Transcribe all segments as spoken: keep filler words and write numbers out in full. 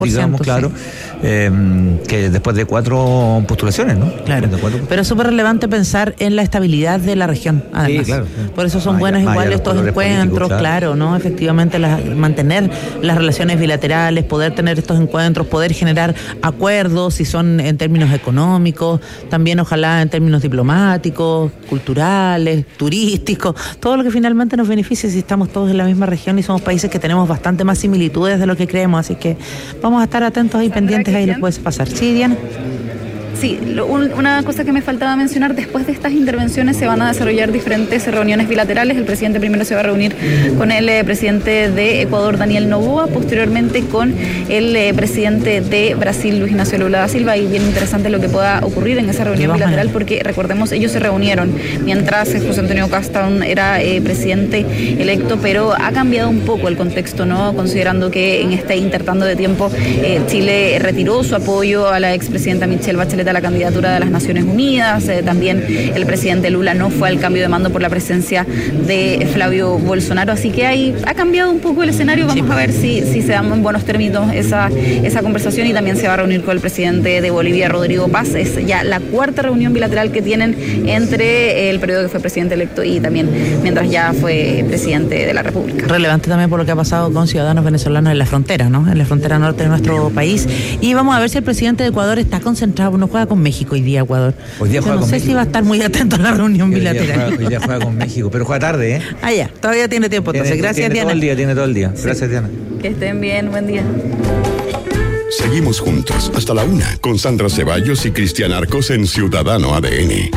digamos, claro, sí. eh, que después de cuatro postulaciones, ¿no? Claro, de cuatro... pero es súper relevante pensar en la estabilidad de la región, además. Sí, claro. Por eso son Vaya, buenos vaya, igual los estos colores encuentros, políticos, claro. claro, ¿no? Efectivamente, la, mantener las relaciones bilaterales, poder tener estos encuentros, poder generar acuerdos, si son en términos económicos, también ojalá en términos diplomáticos, culturales, turísticos, todo lo que finalmente nos beneficie si estamos todos en la misma región y somos países que tenemos bastante más similitudes de lo que creemos, así que vamos a estar atentos y pendientes ahí lo que puede pasar. Sí, Diana. Sí, lo, un, una cosa que me faltaba mencionar, después de estas intervenciones se van a desarrollar diferentes reuniones bilaterales. El presidente primero se va a reunir con el eh, presidente de Ecuador, Daniel Noboa, posteriormente con el eh, presidente de Brasil, Luis Ignacio Lula da Silva, y bien interesante lo que pueda ocurrir en esa reunión bilateral, porque recordemos, ellos se reunieron mientras eh, José Antonio Kast era eh, presidente electo, pero ha cambiado un poco el contexto, ¿no? Considerando que en este intertanto de tiempo eh, Chile retiró su apoyo a la expresidenta Michelle Bachelet a la candidatura de las Naciones Unidas, eh, también el presidente Lula no fue al cambio de mando por la presencia de Flavio Bolsonaro, así que ahí ha cambiado un poco el escenario. Vamos sí. a ver si, si se dan en buenos términos esa, esa conversación, y también se va a reunir con el presidente de Bolivia, Rodrigo Paz. Es ya la cuarta reunión bilateral que tienen entre el periodo que fue presidente electo y también mientras ya fue presidente de la República. Relevante también por lo que ha pasado con ciudadanos venezolanos en la frontera, ¿no? En la frontera norte de nuestro país. Y vamos a ver si el presidente de Ecuador está concentrado, no juega con México hoy día, Ecuador. Hoy día Yo juega no con sé México. si va a estar muy atento a la reunión hoy bilateral. Día juega, hoy día juega con México, pero juega tarde, ¿eh? Ah, ya, todavía tiene tiempo. Entonces, tiene, gracias, tiene Diana. Todo el día, tiene todo el día. Sí. Gracias, Diana. Que estén bien, buen día. Seguimos juntos hasta la una con Sandra Ceballos y Cristian Arcos en Ciudadano A D N.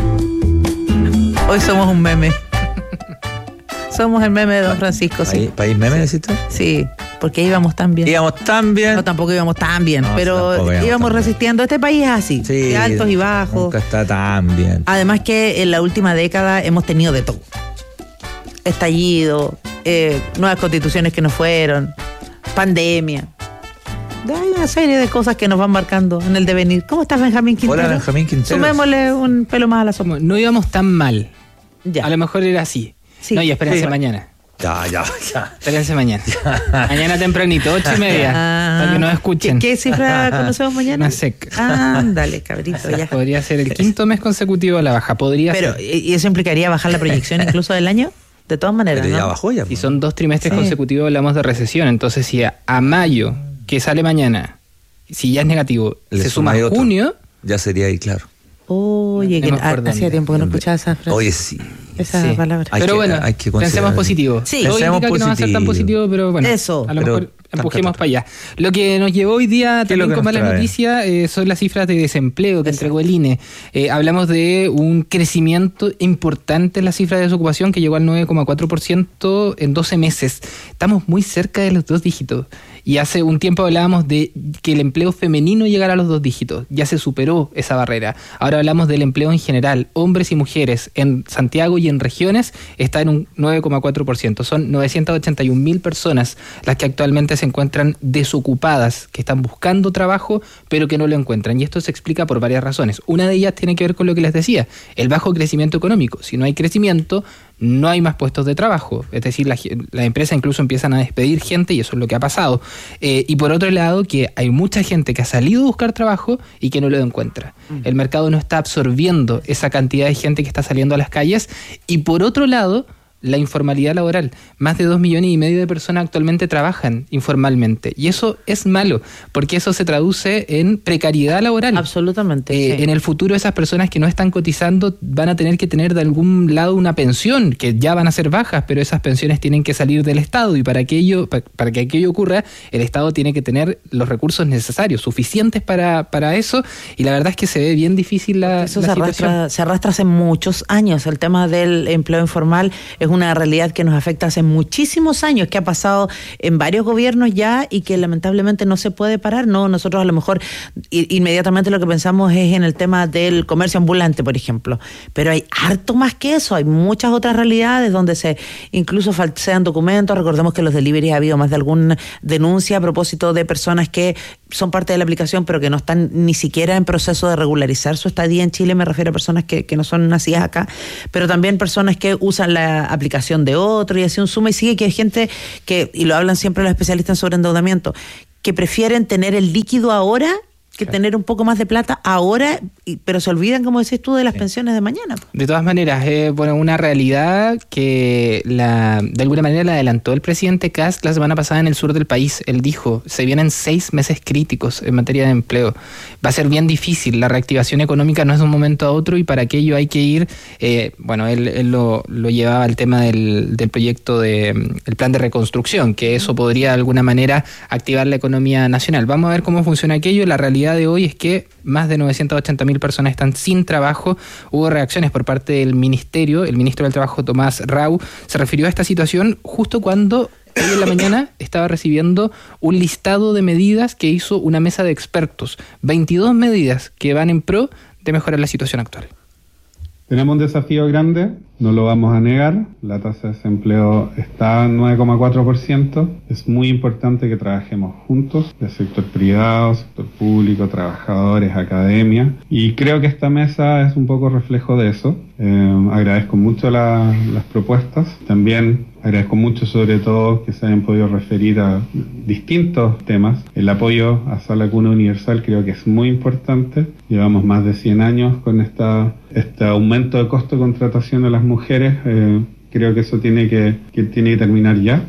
Hoy somos un meme. Somos el meme de Don Francisco, sí. ¿País meme, decís tú? Sí, porque íbamos tan bien. Íbamos tan bien. No, tampoco íbamos tan bien, no, pero íbamos, íbamos resistiendo. Este país es así, sí, de altos y bajos. Nunca está tan bien. Además que en la última década hemos tenido de todo. Estallido, eh, nuevas constituciones que no fueron, pandemia. Hay una serie de cosas que nos van marcando en el devenir. ¿Cómo estás, Benjamín Quintero? Hola, Benjamín Quintero. Sumémosle un pelo más a la sopa. No íbamos tan mal. Ya. A lo mejor era así. Sí. No, y espérense sí. mañana. Ya, ya, ya. Espérense mañana. Mañana tempranito, ocho y media. Ah, para que nos escuchen. ¿Qué, qué cifra conocemos mañana? Una sec. Ándale, cabrito, ya. Podría ser el quinto mes consecutivo a la baja. Podría Pero, ser. ¿y eso implicaría bajar la proyección incluso del año? De todas maneras, Pero ya ¿no? bajó ya. Si son dos trimestres sí. consecutivos hablamos de recesión. Entonces, si a, a mayo, que sale mañana, si ya es negativo, Le se suma otro, junio. Ya sería ahí, claro. Oye, que hacía tiempo que no escuchaba esa frase. Oye, sí. Esa sí. palabra. Hay pero que, bueno, hay que pensemos positivo. Sí, todo pensemos indica que no va a ser tan positivo, pero bueno, eso. a lo pero, mejor empujemos para allá. Lo que nos llevó hoy día también con mala noticia eh, son las cifras de desempleo que eso. entregó el I N E. Eh, hablamos de un crecimiento importante en la cifra de desocupación que llegó al nueve coma cuatro por ciento en doce meses. Estamos muy cerca de los dos dígitos. Y hace un tiempo hablábamos de que el empleo femenino llegara a los dos dígitos. Ya se superó esa barrera. Ahora hablamos del empleo en general. Hombres y mujeres en Santiago y en regiones está en un nueve coma cuatro por ciento. Son novecientas ochenta y un mil personas las que actualmente se encuentran desocupadas, que están buscando trabajo, pero que no lo encuentran. Y esto se explica por varias razones. Una de ellas tiene que ver con lo que les decía, el bajo crecimiento económico. Si no hay crecimiento, no hay más puestos de trabajo, es decir, la, la empresa incluso empiezan a despedir gente y eso es lo que ha pasado. Eh, y por otro lado, que hay mucha gente que ha salido a buscar trabajo y que no lo encuentra. Mm. El mercado no está absorbiendo esa cantidad de gente que está saliendo a las calles. Y por otro lado, la informalidad laboral. Más de dos millones y medio de personas actualmente trabajan informalmente. Y eso es malo, porque eso se traduce en precariedad laboral. Absolutamente. Eh, sí. En el futuro esas personas que no están cotizando van a tener que tener de algún lado una pensión, que ya van a ser bajas, pero esas pensiones tienen que salir del Estado. Y para, aquello, para, para que aquello ocurra, el Estado tiene que tener los recursos necesarios, suficientes para, para eso. Y la verdad es que se ve bien difícil la, eso la se situación. Arrastra, se arrastra hace muchos años. El tema del empleo informal es una realidad que nos afecta hace muchísimos años, que ha pasado en varios gobiernos ya y que lamentablemente no se puede parar. No, nosotros a lo mejor inmediatamente lo que pensamos es en el tema del comercio ambulante, por ejemplo, pero hay harto más que eso. Hay muchas otras realidades donde se incluso falsean documentos. Recordemos que los deliveries ha habido más de alguna denuncia a propósito de personas que son parte de la aplicación pero que no están ni siquiera en proceso de regularizar su estadía en Chile. Me refiero a personas que, que no son nacidas acá, pero también personas que usan la aplicación de otro y así un suma y sigue, que hay gente que, y lo hablan siempre los especialistas en sobreendeudamiento, que prefieren tener el líquido ahora que claro. tener un poco más de plata ahora, pero se olvidan, como decís tú, de las sí. pensiones de mañana. De todas maneras, es eh, bueno, una realidad que la, de alguna manera la adelantó el presidente Kast la semana pasada en el sur del país. Él dijo, se vienen seis meses críticos en materia de empleo. Va a ser bien difícil, la reactivación económica no es de un momento a otro y para aquello hay que ir, eh, bueno, él, él lo, lo llevaba al tema del, del proyecto de el plan de reconstrucción, que eso podría de alguna manera activar la economía nacional. Vamos a ver cómo funciona aquello. La realidad de hoy es que más de novecientas ochenta mil personas están sin trabajo. Hubo reacciones por parte del ministerio. El ministro del Trabajo, Tomás Rau, se refirió a esta situación justo cuando hoy en la mañana estaba recibiendo un listado de medidas que hizo una mesa de expertos. veintidós medidas que van en pro de mejorar la situación actual. Tenemos un desafío grande, no lo vamos a negar. La tasa de desempleo está en nueve coma cuatro por ciento. Es muy importante que trabajemos juntos, del sector privado, sector público, trabajadores, academia. Y creo que esta mesa es un poco reflejo de eso. Eh, agradezco mucho la, las propuestas. También agradezco mucho, sobre todo, que se hayan podido referir a distintos temas. El apoyo a Sala Cuna Universal creo que es muy importante. Llevamos más de cien años con esta, este aumento de costo de contratación de las mujeres. Eh, creo que eso tiene que, que tiene que terminar ya.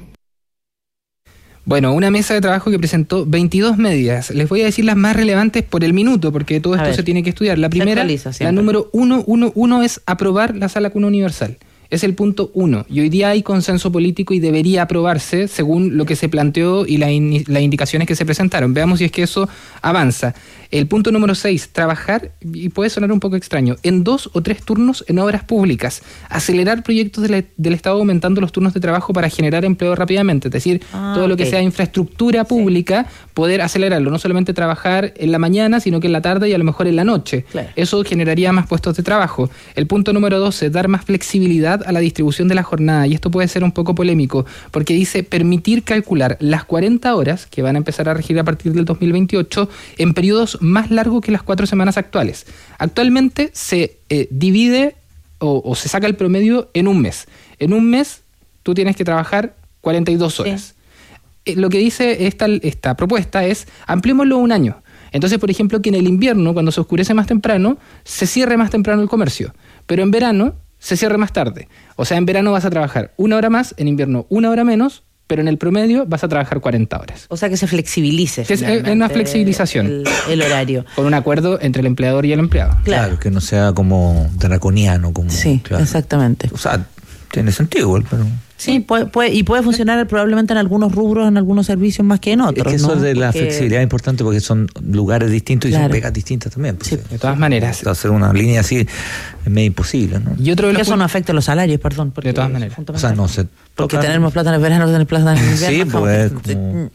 Bueno, una mesa de trabajo que presentó veintidós medidas. Les voy a decir las más relevantes por el minuto, porque todo esto se tiene que estudiar. La primera, la número uno, uno, uno es aprobar la Sala Cuna Universal. Es el punto uno. Y hoy día hay consenso político y debería aprobarse según lo que se planteó y la in, las indicaciones que se presentaron. Veamos si es que eso avanza. El punto número seis, trabajar, y puede sonar un poco extraño, en dos o tres turnos en obras públicas. Acelerar proyectos de la, del Estado aumentando los turnos de trabajo para generar empleo rápidamente. Es decir, ah, todo lo okay. que sea infraestructura pública, sí. poder acelerarlo. No solamente trabajar en la mañana, sino que en la tarde y a lo mejor en la noche. Claro. Eso generaría más puestos de trabajo. El punto número doce, dar más flexibilidad a la distribución de la jornada, y esto puede ser un poco polémico, porque dice permitir calcular las cuarenta horas, que van a empezar a regir a partir del dos mil veintiocho, en periodos más largos que las cuatro semanas actuales. Actualmente se eh, divide o, o se saca el promedio en un mes. En un mes tú tienes que trabajar cuarenta y dos horas. Sí. Eh, lo que dice esta, esta propuesta es ampliémoslo un año. Entonces, por ejemplo, que en el invierno, cuando se oscurece más temprano, se cierre más temprano el comercio, pero en verano se cierre más tarde. O sea, en verano vas a trabajar una hora más, en invierno una hora menos, pero en el promedio vas a trabajar cuarenta horas. O sea, que se flexibilice. Es, es una flexibilización. El, el horario. Con un acuerdo entre el empleador y el empleado. Claro, claro, que no sea como draconiano. Como, sí, claro. exactamente. O sea, tiene sentido igual, pero... Sí, puede, puede, y puede funcionar probablemente en algunos rubros, en algunos servicios más que en otros. Es que eso ¿no? de la porque... flexibilidad es importante porque son lugares distintos y claro. son pegas distintas también. Pues, sí. De todas maneras. Hacer una línea así es medio imposible, ¿no? Y otro de los eso no afecta a los salarios, perdón. De todas maneras. O sea, no se Porque tener más plata en el verano, tener plata en el invierno. Sí, pues como...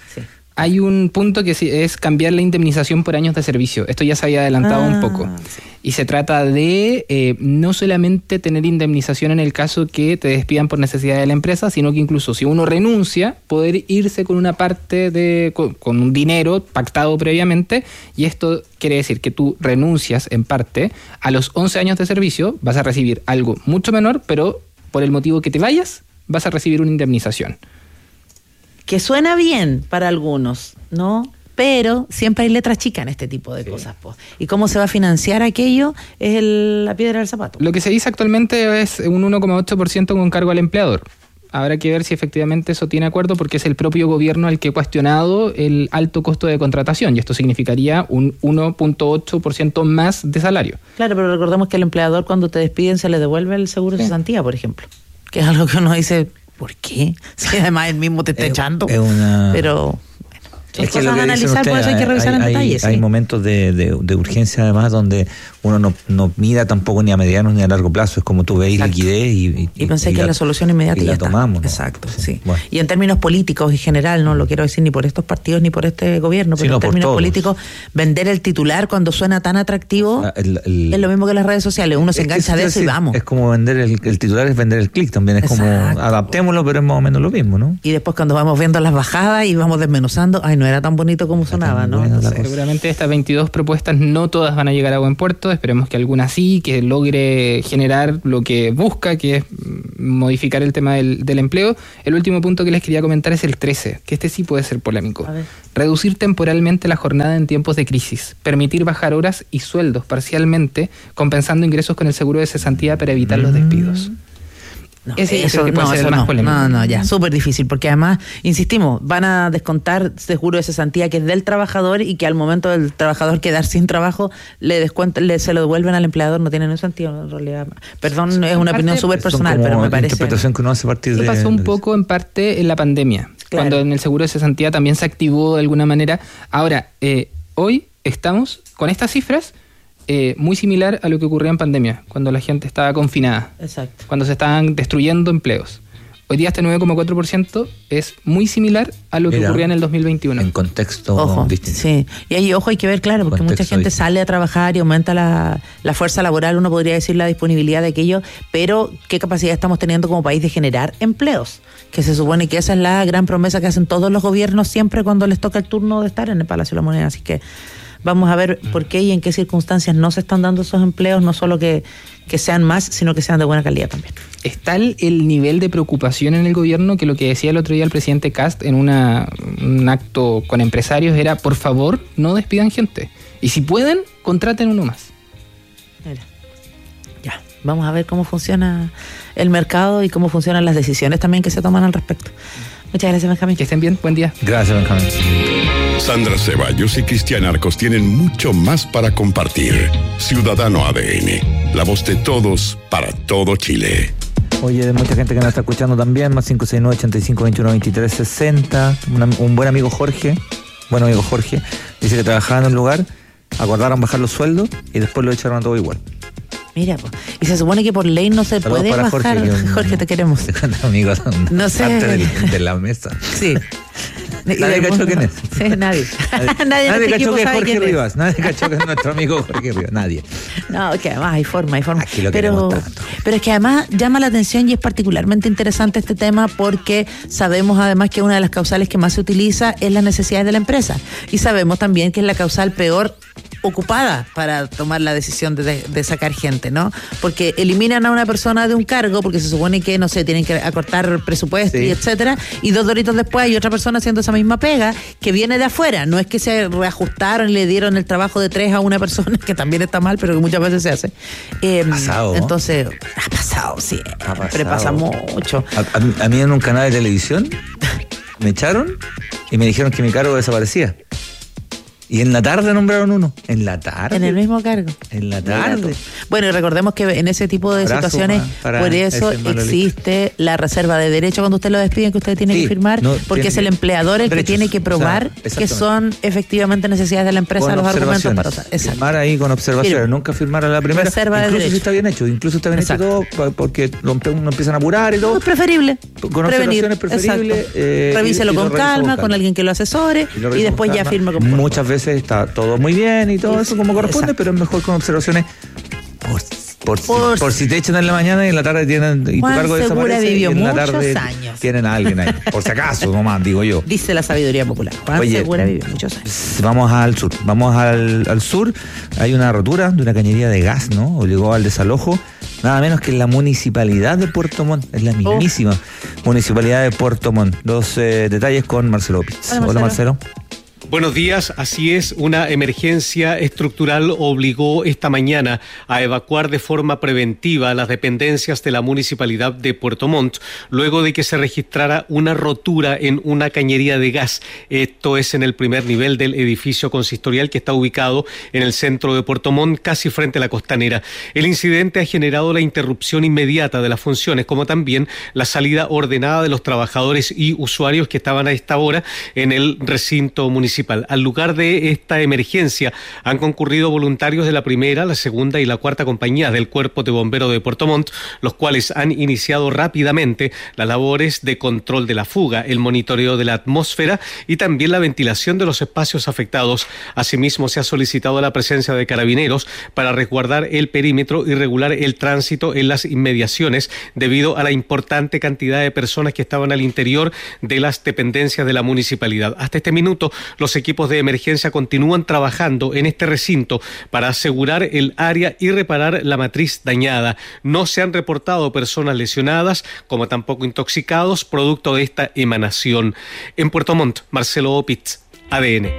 Hay un punto que es cambiar la indemnización por años de servicio. Esto ya se había adelantado ah, un poco. Sí. Y se trata de eh, no solamente tener indemnización en el caso que te despidan por necesidad de la empresa, sino que incluso si uno renuncia, poder irse con una parte de, con, con un dinero pactado previamente. Y esto quiere decir que tú renuncias en parte a los once años de servicio, vas a recibir algo mucho menor, pero por el motivo que te vayas, vas a recibir una indemnización. Que suena bien para algunos, ¿no? Pero siempre hay letras chicas en este tipo de sí. cosas. Po. ¿Y cómo se va a financiar aquello? Es el, la piedra del zapato. Lo que se dice actualmente es un uno coma ocho por ciento con cargo al empleador. Habrá que ver si efectivamente eso tiene acuerdo, porque es el propio gobierno el que ha cuestionado el alto costo de contratación, y esto significaría un uno coma ocho por ciento más de salario. Claro, pero recordemos que al empleador, cuando te despiden, se le devuelve el seguro de sí. cesantía, por ejemplo. Que es algo que uno dice... ¿Por qué? Si además él mismo te está es, echando. Es una... Pero... Bueno, es que cosas a analizar, usted, por eso hay que revisar hay, en detalle. Hay, sí. hay momentos de, de, de urgencia, además, donde uno no, no mira tampoco ni a mediano ni a largo plazo. Es como tú veis liquidez y, y, y pensé y que la, la solución inmediata y ya la está. tomamos, ¿no? Exacto, sí. sí. Bueno. Y en términos políticos en general, no lo quiero decir ni por estos partidos ni por este gobierno, pero sí, no, en términos políticos, vender el titular cuando suena tan atractivo o sea, el, el, es lo mismo que las redes sociales. Uno se engancha de eso y vamos. Es como vender el, el titular, es vender el clic también. Es Exacto. como adaptémoslo, pero es más o menos lo mismo, ¿no? Y después cuando vamos viendo las bajadas y vamos desmenuzando, ay, no no era tan bonito como sonaba, ¿no? Entonces, seguramente estas veintidós propuestas no todas van a llegar a buen puerto, esperemos que alguna sí, que logre generar lo que busca, que es modificar el tema del, del empleo. El último punto que les quería comentar es el trece, que este sí puede ser polémico. Reducir temporalmente la jornada en tiempos de crisis, permitir bajar horas y sueldos parcialmente, compensando ingresos con el seguro de cesantía para evitar mm. los despidos. No, Ese eso, no, eso no, no, no, ya, súper difícil, porque además, insistimos, van a descontar seguro de cesantía que es del trabajador y que al momento del trabajador quedar sin trabajo, le descuentan, le, se lo devuelven al empleador, no tiene ningún sentido en realidad. Perdón, sí, es una opinión súper personal, pero me parece... interpretación que uno hace a partir de... pasó un poco en parte en la pandemia, claro. Cuando en el seguro de cesantía también se activó de alguna manera. Ahora, eh, hoy estamos con estas cifras... Eh, muy similar a lo que ocurría en pandemia, cuando la gente estaba confinada. Exacto. Cuando se estaban destruyendo empleos. Hoy día este nueve coma cuatro por ciento es muy similar a lo que Mira, ocurría en el dos mil veintiuno. En contexto ojo, distinto. Sí, y ahí, ojo, hay que ver, claro, porque mucha gente distinto. sale a trabajar y aumenta la, la fuerza laboral, uno podría decir la disponibilidad de aquello, pero ¿qué capacidad estamos teniendo como país de generar empleos? Que se supone que esa es la gran promesa que hacen todos los gobiernos siempre cuando les toca el turno de estar en el Palacio de la Moneda. Así que vamos a ver por qué y en qué circunstancias no se están dando esos empleos, no solo que, que sean más, sino que sean de buena calidad también. Está el, el nivel de preocupación en el gobierno que lo que decía el otro día el presidente Kast en una, un acto con empresarios era, por favor, no despidan gente. Y si pueden, contraten uno más. Mira, ya, vamos a ver cómo funciona el mercado y cómo funcionan las decisiones también que se toman al respecto. Muchas gracias, Benjamín. Que estén bien, buen día. Gracias, Benjamín. Sandra Ceballos y Cristian Arcos tienen mucho más para compartir. Ciudadano A D N, la voz de todos para todo Chile. Oye, de mucha gente que nos está escuchando también, más cinco seis nueve, ochenta y cinco, veintiuno, veintitrés, sesenta. Una, un buen amigo Jorge, buen amigo Jorge, dice que trabajaba en un lugar, acordaron bajar los sueldos y después lo echaron a todo igual. Mira, pues, y se supone que por ley no se Saludos puede bajar. Jorge, Jorge, Jorge, te queremos. Amigos, no sé. De, de la mesa. Sí. Nadie cachó quién es. Sí, nadie. Nadie, nadie, nadie cachó que es Jorge Rivas. Es. Nadie cachó que es nuestro amigo Jorge Rivas. Nadie. No, que además hay forma, hay forma. Aquí lo pero, tanto. pero es que además llama la atención y es particularmente interesante este tema porque sabemos además que una de las causales que más se utiliza es las necesidades de la empresa. Y sabemos también que es la causal peor ocupada para tomar la decisión de, de, de sacar gente, ¿no? Porque eliminan a una persona de un cargo porque se supone que, no sé, tienen que acortar presupuesto sí. y etcétera, y dos doritos después hay otra persona haciendo esa misma pega que viene de afuera. No es que se reajustaron y le dieron el trabajo de tres a una persona, que también está mal, pero que muchas veces se hace. Eh, ha pasado. Entonces, ha pasado, sí. Ha pasado. Pasa mucho. A, a, a mí en un canal de televisión me echaron y me dijeron que mi cargo desaparecía. Y en la tarde nombraron uno. En la tarde. En el mismo cargo. En la tarde. Bueno, y recordemos que en ese tipo de Abrazo, situaciones, por eso existe la reserva de derecho cuando usted lo despiden, que usted tiene sí, que firmar, no, porque es el empleador el derechos, que tiene que probar o sea, que son efectivamente necesidades de la empresa con los argumentos para usar. Exacto. Firmar ahí con observaciones, Firme. nunca firmar a la primera. Reserva incluso de derecho. si está bien hecho, incluso está bien Exacto. hecho todo, porque lo empiezan a apurar y todo. No, es preferible. Con Prevenir. observaciones preferible. Eh, Revíselo y, y con calma, con alguien que lo asesore, y, y después ya firme con muchas veces está todo muy bien y todo eso como corresponde, Exacto. pero es mejor con observaciones por, por, por, por si te echan en la mañana y en la tarde tienen y Juan tu cargo desaparece y en la tarde años. tienen a alguien ahí, por si acaso nomás, digo yo. Dice la sabiduría popular. Juan Oye, Segura vivió muchos años. Vamos al sur, vamos al, al sur, hay una rotura de una cañería de gas, ¿no? Obligó al desalojo, nada menos que en la municipalidad de Puerto Montt, es la mismísima oh. municipalidad de Puerto Montt. Dos eh, detalles con Marcelo Pitts. Hola, Marcelo. Hola, Marcelo. Buenos días, así es, una emergencia estructural obligó esta mañana a evacuar de forma preventiva las dependencias de la Municipalidad de Puerto Montt, luego de que se registrara una rotura en una cañería de gas. Esto es en el primer nivel del edificio consistorial que está ubicado en el centro de Puerto Montt, casi frente a la costanera. El incidente ha generado la interrupción inmediata de las funciones, como también la salida ordenada de los trabajadores y usuarios que estaban a esta hora en el recinto municipal. municipal. Al lugar de esta emergencia han concurrido voluntarios de la primera, la segunda y la cuarta compañía del Cuerpo de Bomberos de Puerto Montt, los cuales han iniciado rápidamente las labores de control de la fuga, el monitoreo de la atmósfera y también la ventilación de los espacios afectados. Asimismo, se ha solicitado la presencia de carabineros para resguardar el perímetro y regular el tránsito en las inmediaciones debido a la importante cantidad de personas que estaban al interior de las dependencias de la municipalidad. Hasta este minuto, los equipos de emergencia continúan trabajando en este recinto para asegurar el área y reparar la matriz dañada. No se han reportado personas lesionadas, como tampoco intoxicados, producto de esta emanación. En Puerto Montt, Marcelo Opitz, A D N.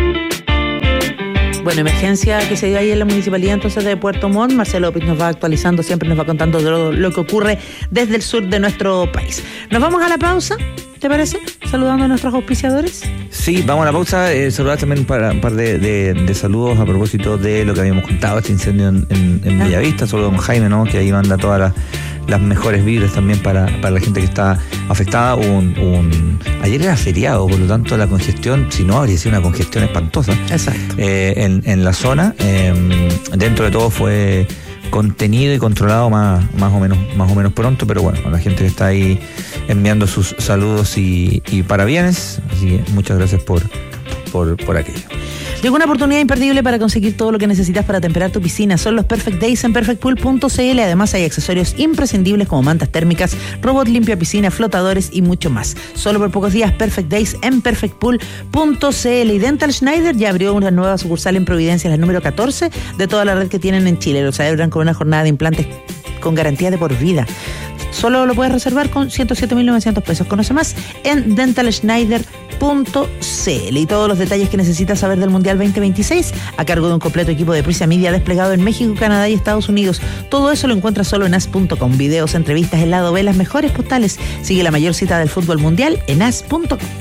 Bueno, emergencia que se dio ahí en la municipalidad entonces de Puerto Montt. Marcelo López nos va actualizando, siempre nos va contando de lo, lo que ocurre desde el sur de nuestro país. Nos vamos a la pausa, ¿te parece? Saludando a nuestros auspiciadores. Sí, vamos a la pausa. Eh, saludar también para un par de, de, de saludos a propósito de lo que habíamos contado, este incendio en, en, en Bellavista. Saludos a don Jaime, ¿no? Que ahí manda todas las, las mejores vibras también para, para la gente que está afectada. Un, un, ayer era feriado, por lo tanto la congestión, si no, habría sido una congestión espantosa. Exacto. Eh, en, en la zona, eh, dentro de todo fue contenido y controlado más, más o menos más o menos pronto, pero bueno, a la gente que está ahí enviando sus saludos y, y parabienes, así que muchas gracias por, por, por aquello. Llegó una oportunidad imperdible para conseguir todo lo que necesitas para temperar tu piscina. Son los Perfect Days en perfect pool punto c l. Además hay accesorios imprescindibles como mantas térmicas, robot limpia piscina, flotadores y mucho más. Solo por pocos días Perfect Days en perfect pool punto c l. Y Dental Schneider ya abrió una nueva sucursal en Providencia, la número catorce de toda la red que tienen en Chile. Lo celebran con una jornada de implantes con garantía de por vida. Solo lo puedes reservar con ciento siete mil novecientos pesos. Conoce más en dental schneider punto c l. Y todos los detalles que necesitas saber del Mundial veinte veintiséis a cargo de un completo equipo de Prisa Media desplegado en México, Canadá y Estados Unidos. Todo eso lo encuentras solo en as punto com. Videos, entrevistas, el lado B, las mejores postales. Sigue la mayor cita del fútbol mundial en as punto com.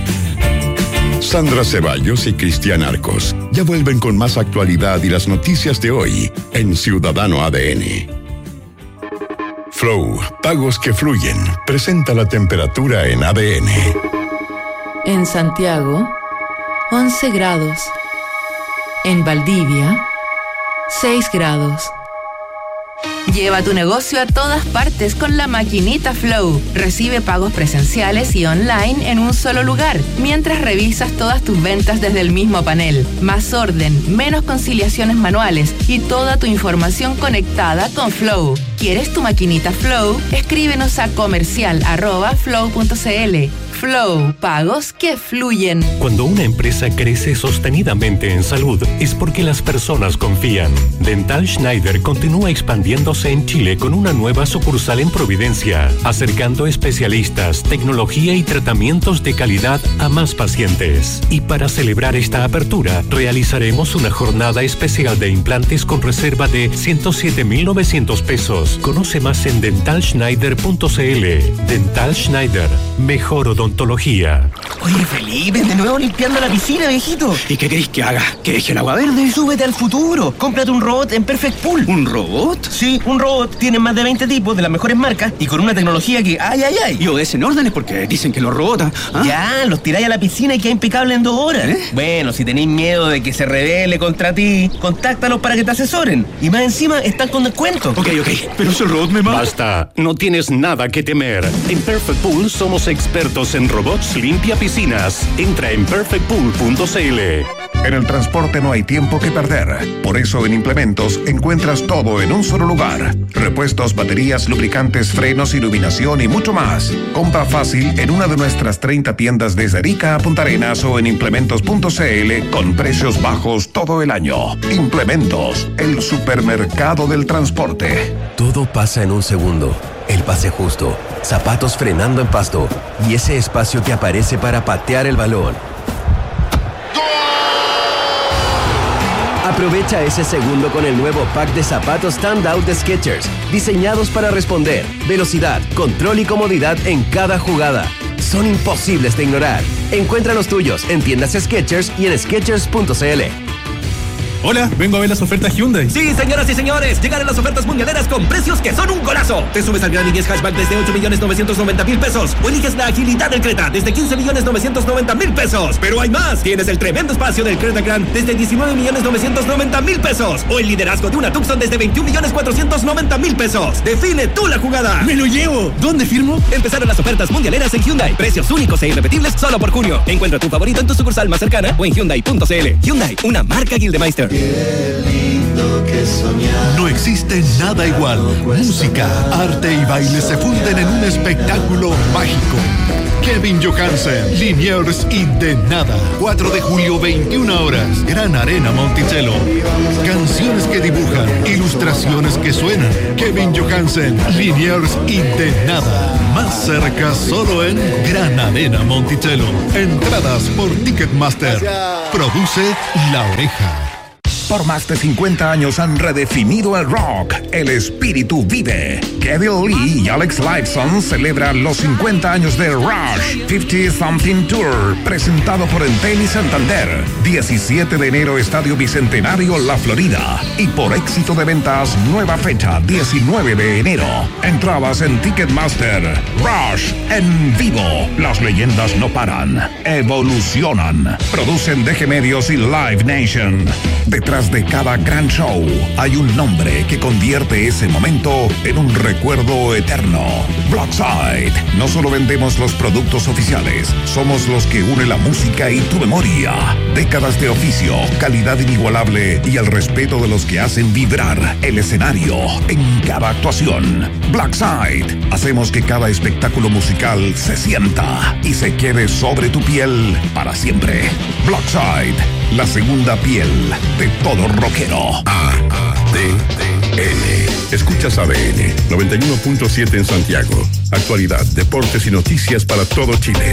Sandra Ceballos y Cristian Arcos ya vuelven con más actualidad y las noticias de hoy en Ciudadano A D N. Flow, pagos que fluyen, presenta la temperatura en A D N. En Santiago, once grados. En Valdivia, seis grados. Lleva tu negocio a todas partes con la maquinita Flow. Recibe pagos presenciales y online en un solo lugar, mientras revisas todas tus ventas desde el mismo panel. Más orden, menos conciliaciones manuales y toda tu información conectada con Flow. ¿Quieres tu maquinita Flow? Escríbenos a comercial arroba flow punto c l. Flow, pagos que fluyen. Cuando una empresa crece sostenidamente en salud, es porque las personas confían. Dental Schneider continúa expandiéndose en Chile con una nueva sucursal en Providencia, acercando especialistas, tecnología y tratamientos de calidad a más pacientes. Y para celebrar esta apertura, realizaremos una jornada especial de implantes con reserva de ciento siete mil novecientos pesos. Conoce más en dental schneider punto c l. Dental Schneider, mejor odontología. Oye, Felipe, de nuevo limpiando la piscina, viejito. ¿Y qué querés que haga? ¿Que deje el agua verde? Súbete al futuro. Cómprate un robot en Perfect Pool. ¿Un robot? Sí, un robot. Tiene más de veinte tipos de las mejores marcas y con una tecnología que ¡ay, ay, ay! Y obedecen órdenes porque dicen que los robots... ¿ah? Ya, los tiráis a la piscina y queda impecable en dos horas. ¿Eh? Bueno, si tenéis miedo de que se rebele contra ti, contáctalos para que te asesoren. Y más encima, están con descuento. Ok, ok. Pero si el robot me mata... Basta. No tienes nada que temer. En Perfect Pool somos expertos en robots limpia piscinas. Entra en perfect pool punto c l. En el transporte no hay tiempo que perder. Por eso en Implementos encuentras todo en un solo lugar. Repuestos, baterías, lubricantes, frenos, iluminación y mucho más. Compra fácil en una de nuestras treinta tiendas desde Arica a Punta Arenas o en implementos punto c l con precios bajos todo el año. Implementos, el supermercado del transporte. Todo pasa en un segundo. El pase justo, zapatos frenando en pasto y ese espacio que aparece para patear el balón. Aprovecha ese segundo con el nuevo pack de zapatos Standout de Skechers, diseñados para responder, velocidad, control y comodidad en cada jugada. Son imposibles de ignorar. Encuentra los tuyos en tiendas Skechers y en skechers punto c l. Hola, vengo a ver las ofertas Hyundai. Sí, señoras y señores, llegaron las ofertas mundialeras con precios que son un golazo. Te subes al Gran I diez Hatchback desde ocho millones novecientos noventa mil pesos o eliges la agilidad del Creta desde quince millones novecientos noventa mil pesos. Pero hay más, tienes el tremendo espacio del Creta Grand desde diecinueve millones novecientos noventa mil pesos o el liderazgo de una Tucson desde veintiún millones cuatrocientos noventa mil pesos. Define tú la jugada. ¡Me lo llevo! ¿Dónde firmo? Empezaron las ofertas mundialeras en Hyundai. Precios únicos e irrepetibles solo por junio. Encuentra tu favorito en tu sucursal más cercana o en Hyundai punto c l. Hyundai, una marca Gildemeister. No existe nada igual. Música, arte y baile se funden en un espectáculo mágico. Kevin Johansen, Liniers y De Nada. cuatro de julio, veintiuna horas. Gran Arena Monticello. Canciones que dibujan, ilustraciones que suenan. Kevin Johansen, Liniers y De Nada. Más cerca solo en Gran Arena Monticello. Entradas por Ticketmaster. Produce La Oreja. Por más de cincuenta años han redefinido el rock. El espíritu vive. Kevin Lee y Alex Lifeson celebran los cincuenta años de Rush cincuenta Something Tour, presentado por Entel y Santander. diecisiete de enero, Estadio Bicentenario, La Florida. Y por éxito de ventas, nueva fecha, diecinueve de enero. Entradas en Ticketmaster. Rush en vivo. Las leyendas no paran, evolucionan. Producen D G Medios y Live Nation. Detrás de cada gran show hay un nombre que convierte ese momento en un recuerdo eterno. Blackside. No solo vendemos los productos oficiales, somos los que une la música y tu memoria. Décadas de oficio, calidad inigualable y el respeto de los que hacen vibrar el escenario en cada actuación. Blackside. Hacemos que cada espectáculo musical se sienta y se quede sobre tu piel para siempre. Blackside. La segunda piel de todo rockero. A D N. Escuchas A D N noventa y uno punto siete en Santiago. Actualidad, deportes y noticias para todo Chile.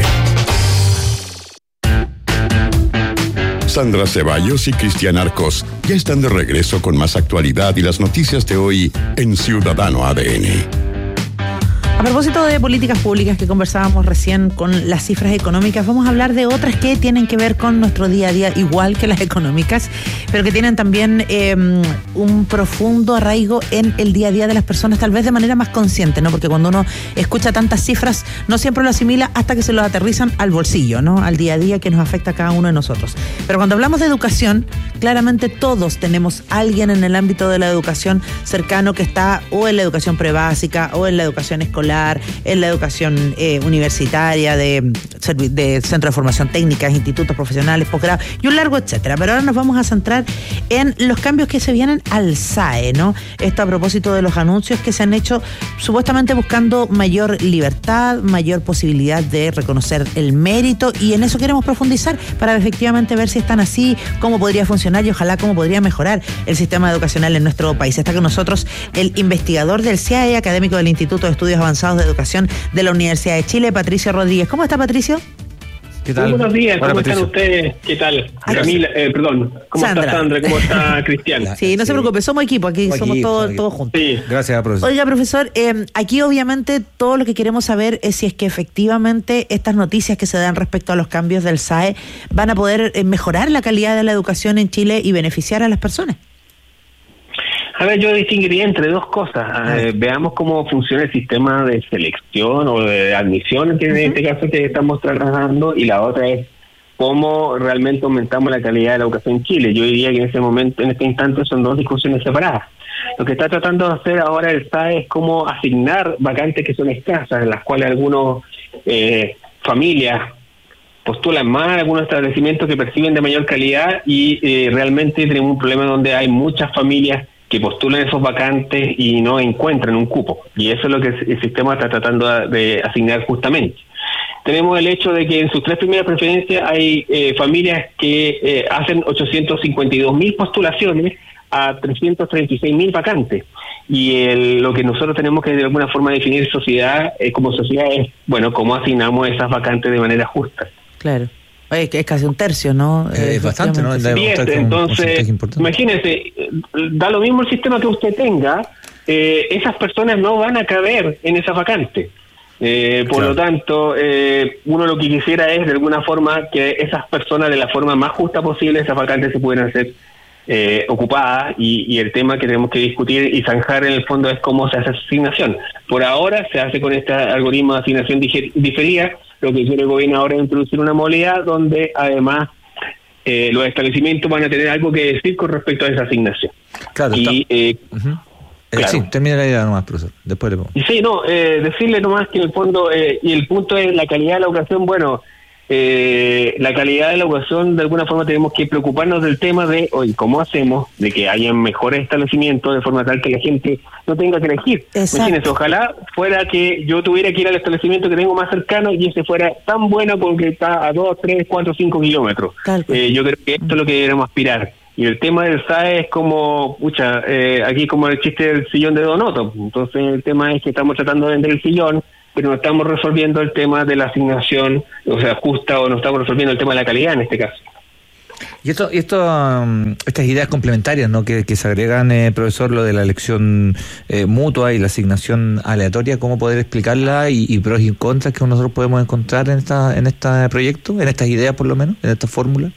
Sandra Ceballos y Cristian Arcos ya están de regreso con más actualidad y las noticias de hoy en Ciudadano A D N. A propósito de políticas públicas que conversábamos recién con las cifras económicas, vamos a hablar de otras que tienen que ver con nuestro día a día, igual que las económicas, pero que tienen también eh, un profundo arraigo en el día a día de las personas, tal vez de manera más consciente, ¿no? Porque cuando uno escucha tantas cifras, no siempre lo asimila hasta que se lo aterrizan al bolsillo, ¿no? Al día a día que nos afecta a cada uno de nosotros. Pero cuando hablamos de educación, claramente todos tenemos a alguien en el ámbito de la educación cercano que está o en la educación prebásica o en la educación escolar, en la educación eh, universitaria, de, de centro de formación técnica, institutos profesionales, posgrado y un largo etcétera. Pero ahora nos vamos a centrar en los cambios que se vienen al S A E, ¿no? Esto a propósito de los anuncios que se han hecho supuestamente buscando mayor libertad, mayor posibilidad de reconocer el mérito, y en eso queremos profundizar para efectivamente ver si están así, cómo podría funcionar y ojalá cómo podría mejorar el sistema educacional en nuestro país. Está con nosotros el investigador del C I A E, académico del Instituto de Estudios Avanzados de Educación de la Universidad de Chile, Patricio Rodríguez. ¿Cómo está, Patricio? ¿Qué tal? Muy buenos días, ¿cómo Hola, están ustedes? ¿Qué tal? Camila, eh, perdón, ¿cómo Sandra. está Sandra? ¿Cómo está Cristian? Sí, no sí. se preocupe, somos equipo, aquí somos, somos equipo, todos, equipo. todos juntos. Sí. Gracias, profesor. Oiga, profesor, eh, aquí obviamente todo lo que queremos saber es si es que efectivamente estas noticias que se dan respecto a los cambios del S A E van a poder eh, mejorar la calidad de la educación en Chile y beneficiar a las personas. A ver, yo distinguiría entre dos cosas. Eh, veamos cómo funciona el sistema de selección o de admisión, que en uh-huh. este caso que estamos trabajando, y la otra es cómo realmente aumentamos la calidad de la educación en Chile. Yo diría que en ese momento, en este instante, son dos discusiones separadas. Lo que está tratando de hacer ahora el S A E es cómo asignar vacantes que son escasas, en las cuales algunos eh, familias postulan más, algunos establecimientos que perciben de mayor calidad, y eh, realmente tenemos un problema donde hay muchas familias que postulan esos vacantes y no encuentran un cupo, y eso es lo que el sistema está tratando de asignar justamente. Tenemos el hecho de que en sus tres primeras preferencias hay eh, familias que eh, hacen ochocientos cincuenta y dos mil postulaciones a trescientos treinta y seis mil vacantes, y el, lo que nosotros tenemos que de alguna forma definir sociedad eh, como sociedad es, bueno, cómo asignamos esas vacantes de manera justa. Claro. Oye, que es casi un tercio, ¿no? Eh, es bastante, ¿no? Bien, entonces, imagínese, da lo mismo el sistema que usted tenga, eh, esas personas no van a caber en esa vacante. Eh, por claro. lo tanto, eh, uno lo que quisiera es, de alguna forma, que esas personas, de la forma más justa posible, esas vacantes se puedan hacer eh, ocupada y, y el tema que tenemos que discutir y zanjar en el fondo es cómo se hace esa asignación. Por ahora se hace con este algoritmo de asignación diferida. Lo que quiere el gobierno ahora es introducir una modalidad donde además eh, los establecimientos van a tener algo que decir con respecto a esa asignación. Claro, y eh, uh-huh. Claro. Sí, termina la idea nomás, profesor. Después le pongo. Sí, no, eh, decirle nomás que en el fondo, eh, y el punto es la calidad de la educación. Bueno, eh, la calidad de la educación, de alguna forma tenemos que preocuparnos del tema de, hoy, ¿cómo hacemos de que haya mejores establecimientos de forma tal que la gente no tenga que elegir? Imagínense, ojalá fuera que yo tuviera que ir al establecimiento que tengo más cercano y ese fuera tan bueno porque está a dos, tres, cuatro, cinco kilómetros. Eh, yo creo que esto es lo que deberíamos aspirar. Y el tema del S A E es como, pucha, eh, aquí como el chiste del sillón de Donoto. Entonces el tema es que estamos tratando de vender el sillón, pero no estamos resolviendo el tema de la asignación, o sea, justa, o no estamos resolviendo el tema de la calidad en este caso. Y esto, y esto, um, estas ideas complementarias, ¿no? Que, que se agregan, eh, profesor, lo de la elección eh, mutua y la asignación aleatoria, ¿cómo poder explicarla y, y pros y contras que nosotros podemos encontrar en esta, en este proyecto, en estas ideas por lo menos, en esta fórmula?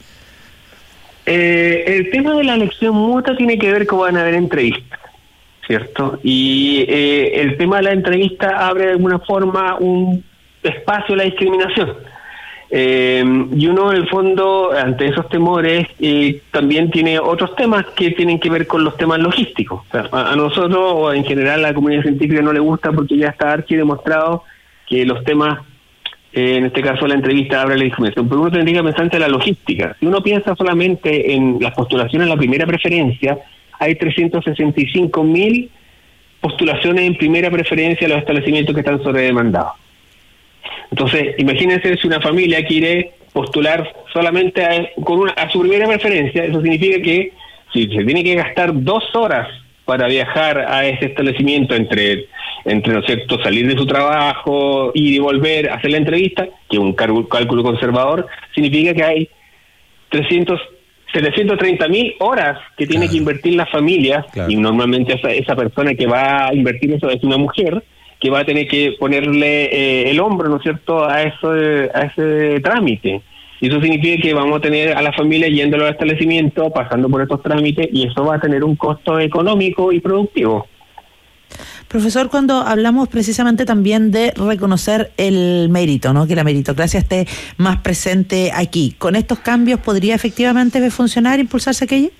Eh, el tema de la elección mutua tiene que ver con van a haber entrevistas, ¿cierto? Y eh, el tema de la entrevista abre de alguna forma un espacio a la discriminación. Eh, y uno, en el fondo, ante esos temores, eh, también tiene otros temas que tienen que ver con los temas logísticos. O sea, a, a nosotros, o en general a la comunidad científica, no le gusta porque ya está archi demostrado que los temas, Eh, en este caso la entrevista abre la discriminación, pero uno tendría que pensar en la logística. Si uno piensa solamente en las postulaciones en la primera preferencia, hay trescientos sesenta y cinco mil postulaciones en primera preferencia a los establecimientos que están sobredemandados. Entonces, imagínense si una familia quiere postular solamente a, con una, a su primera preferencia, eso significa que si se tiene que gastar dos horas para viajar a ese establecimiento entre, entre ¿no es cierto?, salir de su trabajo, ir y volver, hacer la entrevista, que es un cálculo, cálculo conservador, significa que hay trescientos, setecientos treinta mil horas que tiene claro. que invertir las familias, claro. y normalmente esa, esa persona que va a invertir eso es una mujer, que va a tener que ponerle eh, el hombro, ¿no es cierto?, a, eso, a ese trámite. Y eso significa que vamos a tener a la familia yendo a los establecimientos, pasando por estos trámites, y eso va a tener un costo económico y productivo. Profesor, cuando hablamos precisamente también de reconocer el mérito, ¿no?, que la meritocracia esté más presente aquí, ¿con estos cambios podría efectivamente funcionar, impulsarse aquello?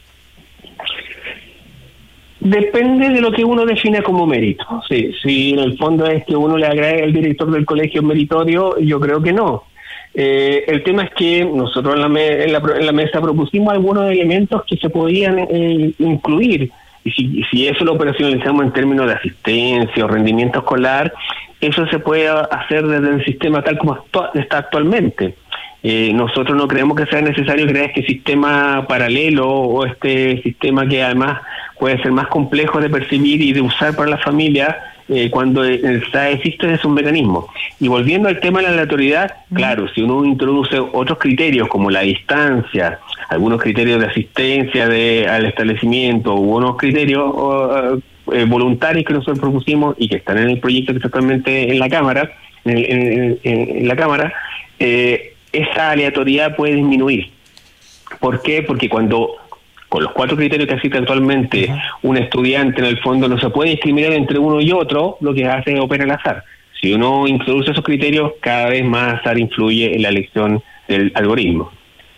Depende de lo que uno defina como mérito. Sí, si en el fondo es que uno le agrega al director del colegio meritorio, yo creo que no. Eh, el tema es que nosotros en la, me, en, la, en la mesa propusimos algunos elementos que se podían eh, incluir, y si, si eso lo operacionalizamos en términos de asistencia o rendimiento escolar, eso se puede hacer desde el sistema tal como actua, está actualmente. Eh, nosotros no creemos que sea necesario crear este sistema paralelo o este sistema que además puede ser más complejo de percibir y de usar para la familia. Eh, cuando el S A E existe es un mecanismo. Y volviendo al tema de la aleatoriedad, mm. claro, si uno introduce otros criterios como la distancia, algunos criterios de asistencia de al establecimiento u unos criterios uh, eh, voluntarios que nosotros propusimos y que están en el proyecto que está actualmente en la Cámara, en, en, en, en la Cámara, eh, esa aleatoriedad puede disminuir. ¿Por qué? Porque cuando con los cuatro criterios que existen actualmente, uh-huh. un estudiante en el fondo no se puede discriminar entre uno y otro, lo que hace es operar el azar. Si uno introduce esos criterios, cada vez más azar influye en la elección del algoritmo.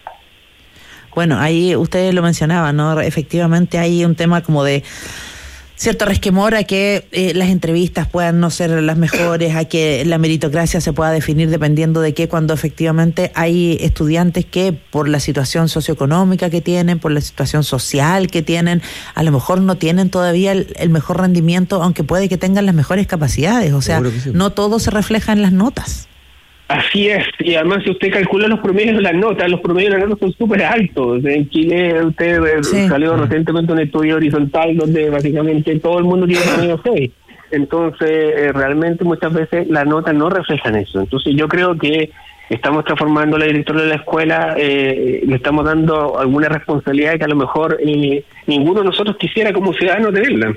Bueno, ahí ustedes lo mencionaban, ¿no? Efectivamente hay un tema como de cierto resquemor a que eh, las entrevistas puedan no ser las mejores, a que la meritocracia se pueda definir dependiendo de qué, cuando efectivamente hay estudiantes que por la situación socioeconómica que tienen, por la situación social que tienen, a lo mejor no tienen todavía el, el mejor rendimiento, aunque puede que tengan las mejores capacidades, o sea, sí. no todo se refleja en las notas. Así es, y además si usted calcula los promedios de las notas, los promedios de las notas son súper altos. En Chile usted sí. salió recientemente un estudio horizontal donde básicamente todo el mundo tiene promedio seis. Entonces, eh, realmente muchas veces las notas no reflejan eso. Entonces yo creo que estamos transformando a la directora de la escuela, eh, le estamos dando alguna responsabilidad que a lo mejor eh, ninguno de nosotros quisiera como ciudadano tenerla.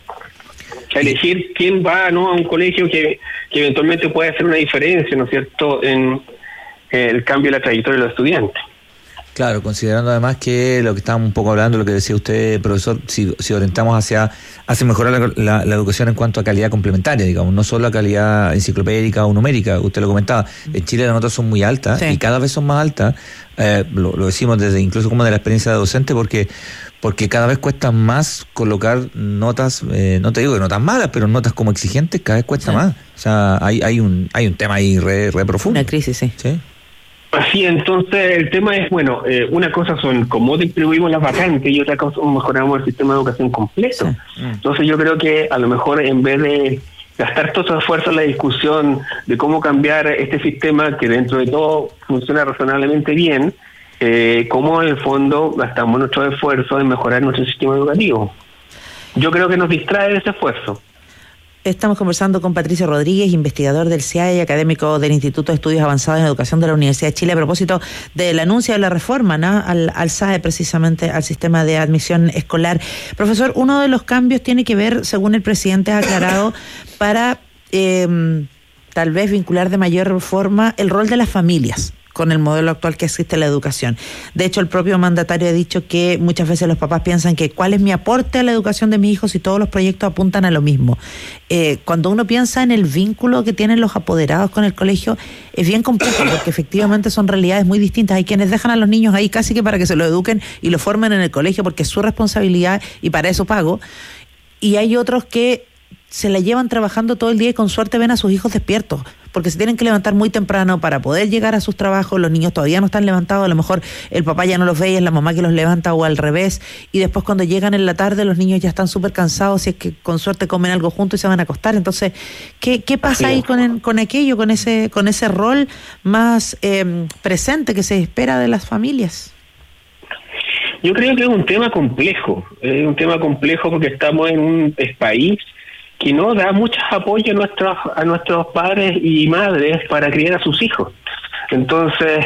A elegir quién va no a un colegio que, que eventualmente puede hacer una diferencia, ¿no es cierto?, en eh, el cambio de la trayectoria de los estudiantes. Claro, considerando además que lo que estábamos un poco hablando, lo que decía usted, profesor, si, si orientamos hacia, hacia mejorar la, la, la educación en cuanto a calidad complementaria, digamos, no solo a calidad enciclopédica o numérica, usted lo comentaba, en Chile las notas son muy altas, sí, y cada vez son más altas, eh, lo, lo decimos desde incluso como de la experiencia de docente, porque porque cada vez cuesta más colocar notas, eh, no te digo que notas malas, pero notas como exigentes cada vez cuesta, sí, más. O sea, hay hay un hay un tema ahí re, re profundo. Una crisis, sí. ¿Sí? Así, entonces el tema es, bueno, eh, una cosa son cómo distribuimos las vacantes y otra cosa mejoramos el sistema de educación completo. Sí. Entonces yo creo que a lo mejor en vez de gastar todo su esfuerzo en la discusión de cómo cambiar este sistema que dentro de todo funciona razonablemente bien, eh, cómo en el fondo gastamos nuestro esfuerzo en mejorar nuestro sistema educativo. Yo creo que nos distrae ese esfuerzo. Estamos conversando con Patricio Rodríguez, investigador del C I A y académico del Instituto de Estudios Avanzados en Educación de la Universidad de Chile, a propósito del anuncio de la reforma, ¿no?, al, al S A E, precisamente al sistema de admisión escolar. Profesor, uno de los cambios tiene que ver, según el presidente ha aclarado, para eh, tal vez vincular de mayor forma el rol de las familias con el modelo actual que existe en la educación. De hecho, el propio mandatario ha dicho que muchas veces los papás piensan que ¿cuál es mi aporte a la educación de mis hijos si todos los proyectos apuntan a lo mismo? Eh, cuando uno piensa en el vínculo que tienen los apoderados con el colegio, es bien complejo porque efectivamente son realidades muy distintas. Hay quienes dejan a los niños ahí casi que para que se los eduquen y los formen en el colegio porque es su responsabilidad y para eso pago. Y hay otros que se la llevan trabajando todo el día y con suerte ven a sus hijos despiertos, porque se tienen que levantar muy temprano para poder llegar a sus trabajos. Los niños todavía no están levantados, a lo mejor el papá ya no los ve y es la mamá que los levanta, o al revés, y después cuando llegan en la tarde los niños ya están súper cansados, si es que con suerte comen algo juntos y se van a acostar. Entonces, ¿qué, qué pasa ahí con, el, con aquello, con ese, con ese rol más eh, presente que se espera de las familias? Yo creo que es un tema complejo, es un tema complejo porque estamos en un país que no da muchos apoyos a nuestros a nuestros padres y madres para criar a sus hijos. Entonces,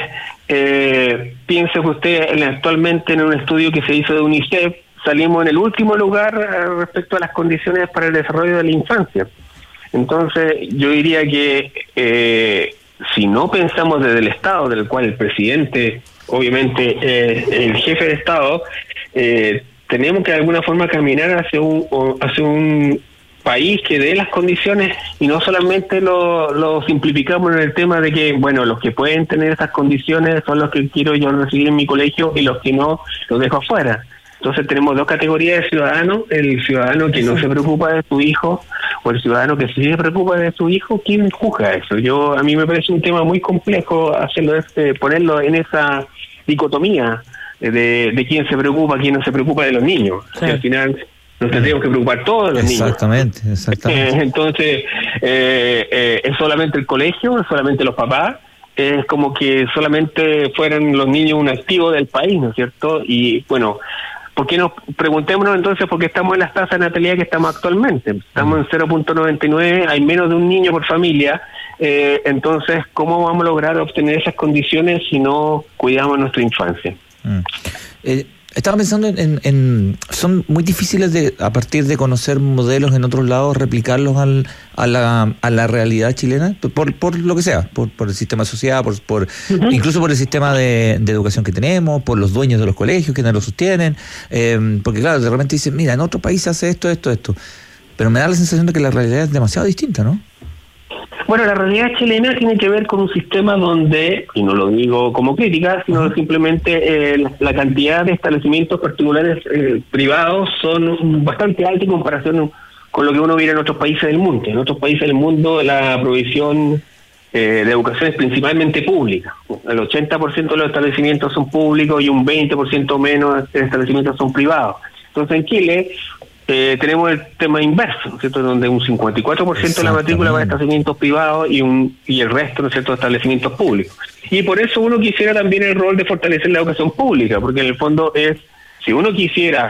eh, piense que usted actualmente en un estudio que se hizo de UNICEF, salimos en el último lugar respecto a las condiciones para el desarrollo de la infancia. Entonces, yo diría que eh, si no pensamos desde el Estado, del cual el presidente, obviamente, es el jefe de Estado, eh, tenemos que de alguna forma caminar hacia un hacia un país que dé las condiciones y no solamente lo, lo simplificamos en el tema de que, bueno, los que pueden tener esas condiciones son los que quiero yo recibir en mi colegio y los que no los dejo afuera. Entonces tenemos dos categorías de ciudadanos: el ciudadano que no se preocupa de su hijo o el ciudadano que sí se preocupa de su hijo. ¿Quién juzga eso? Yo A mí me parece un tema muy complejo hacerlo este, ponerlo en esa dicotomía de, de quién se preocupa, quién no se preocupa de los niños. Sí. Y al final nos tendríamos que preocupar todos los exactamente, niños. Exactamente, exactamente. Entonces, eh, eh, ¿es solamente el colegio? ¿Es solamente los papás? Es como que solamente fueran los niños un activo del país, ¿no es cierto? Y bueno, ¿por qué nos preguntémonos entonces por qué estamos en las tasas de natalidad que estamos actualmente? Estamos en cero punto noventa y nueve, hay menos de un niño por familia. Eh, entonces, ¿cómo vamos a lograr obtener esas condiciones si no cuidamos nuestra infancia? Mm. Eh, Estaba pensando en, en, en... Son muy difíciles de, a partir de conocer modelos en otros lados, replicarlos al, a, la, a la realidad chilena, por, por lo que sea, por, por el sistema de sociedad, por, por uh-huh. incluso por el sistema de, de educación que tenemos, por los dueños de los colegios que no lo sostienen, eh, porque claro, de repente dicen, mira, en otro país se hace esto, esto, esto, pero me da la sensación de que la realidad es demasiado distinta, ¿no? Bueno, la realidad chilena tiene que ver con un sistema donde, y no lo digo como crítica, sino uh-huh. simplemente eh, la, la cantidad de establecimientos particulares eh, privados son bastante alta en comparación con lo que uno vive en otros países del mundo. En otros países del mundo la provisión eh, de educación es principalmente pública. El ochenta por ciento de los establecimientos son públicos y un veinte por ciento menos de establecimientos son privados. Entonces en Chile Eh, tenemos el tema inverso, ¿cierto?, donde un cincuenta y cuatro por ciento de la matrícula va a establecimientos privados y un y el resto, ¿no es cierto?, establecimientos públicos. Y por eso uno quisiera también el rol de fortalecer la educación pública, porque en el fondo es, si uno quisiera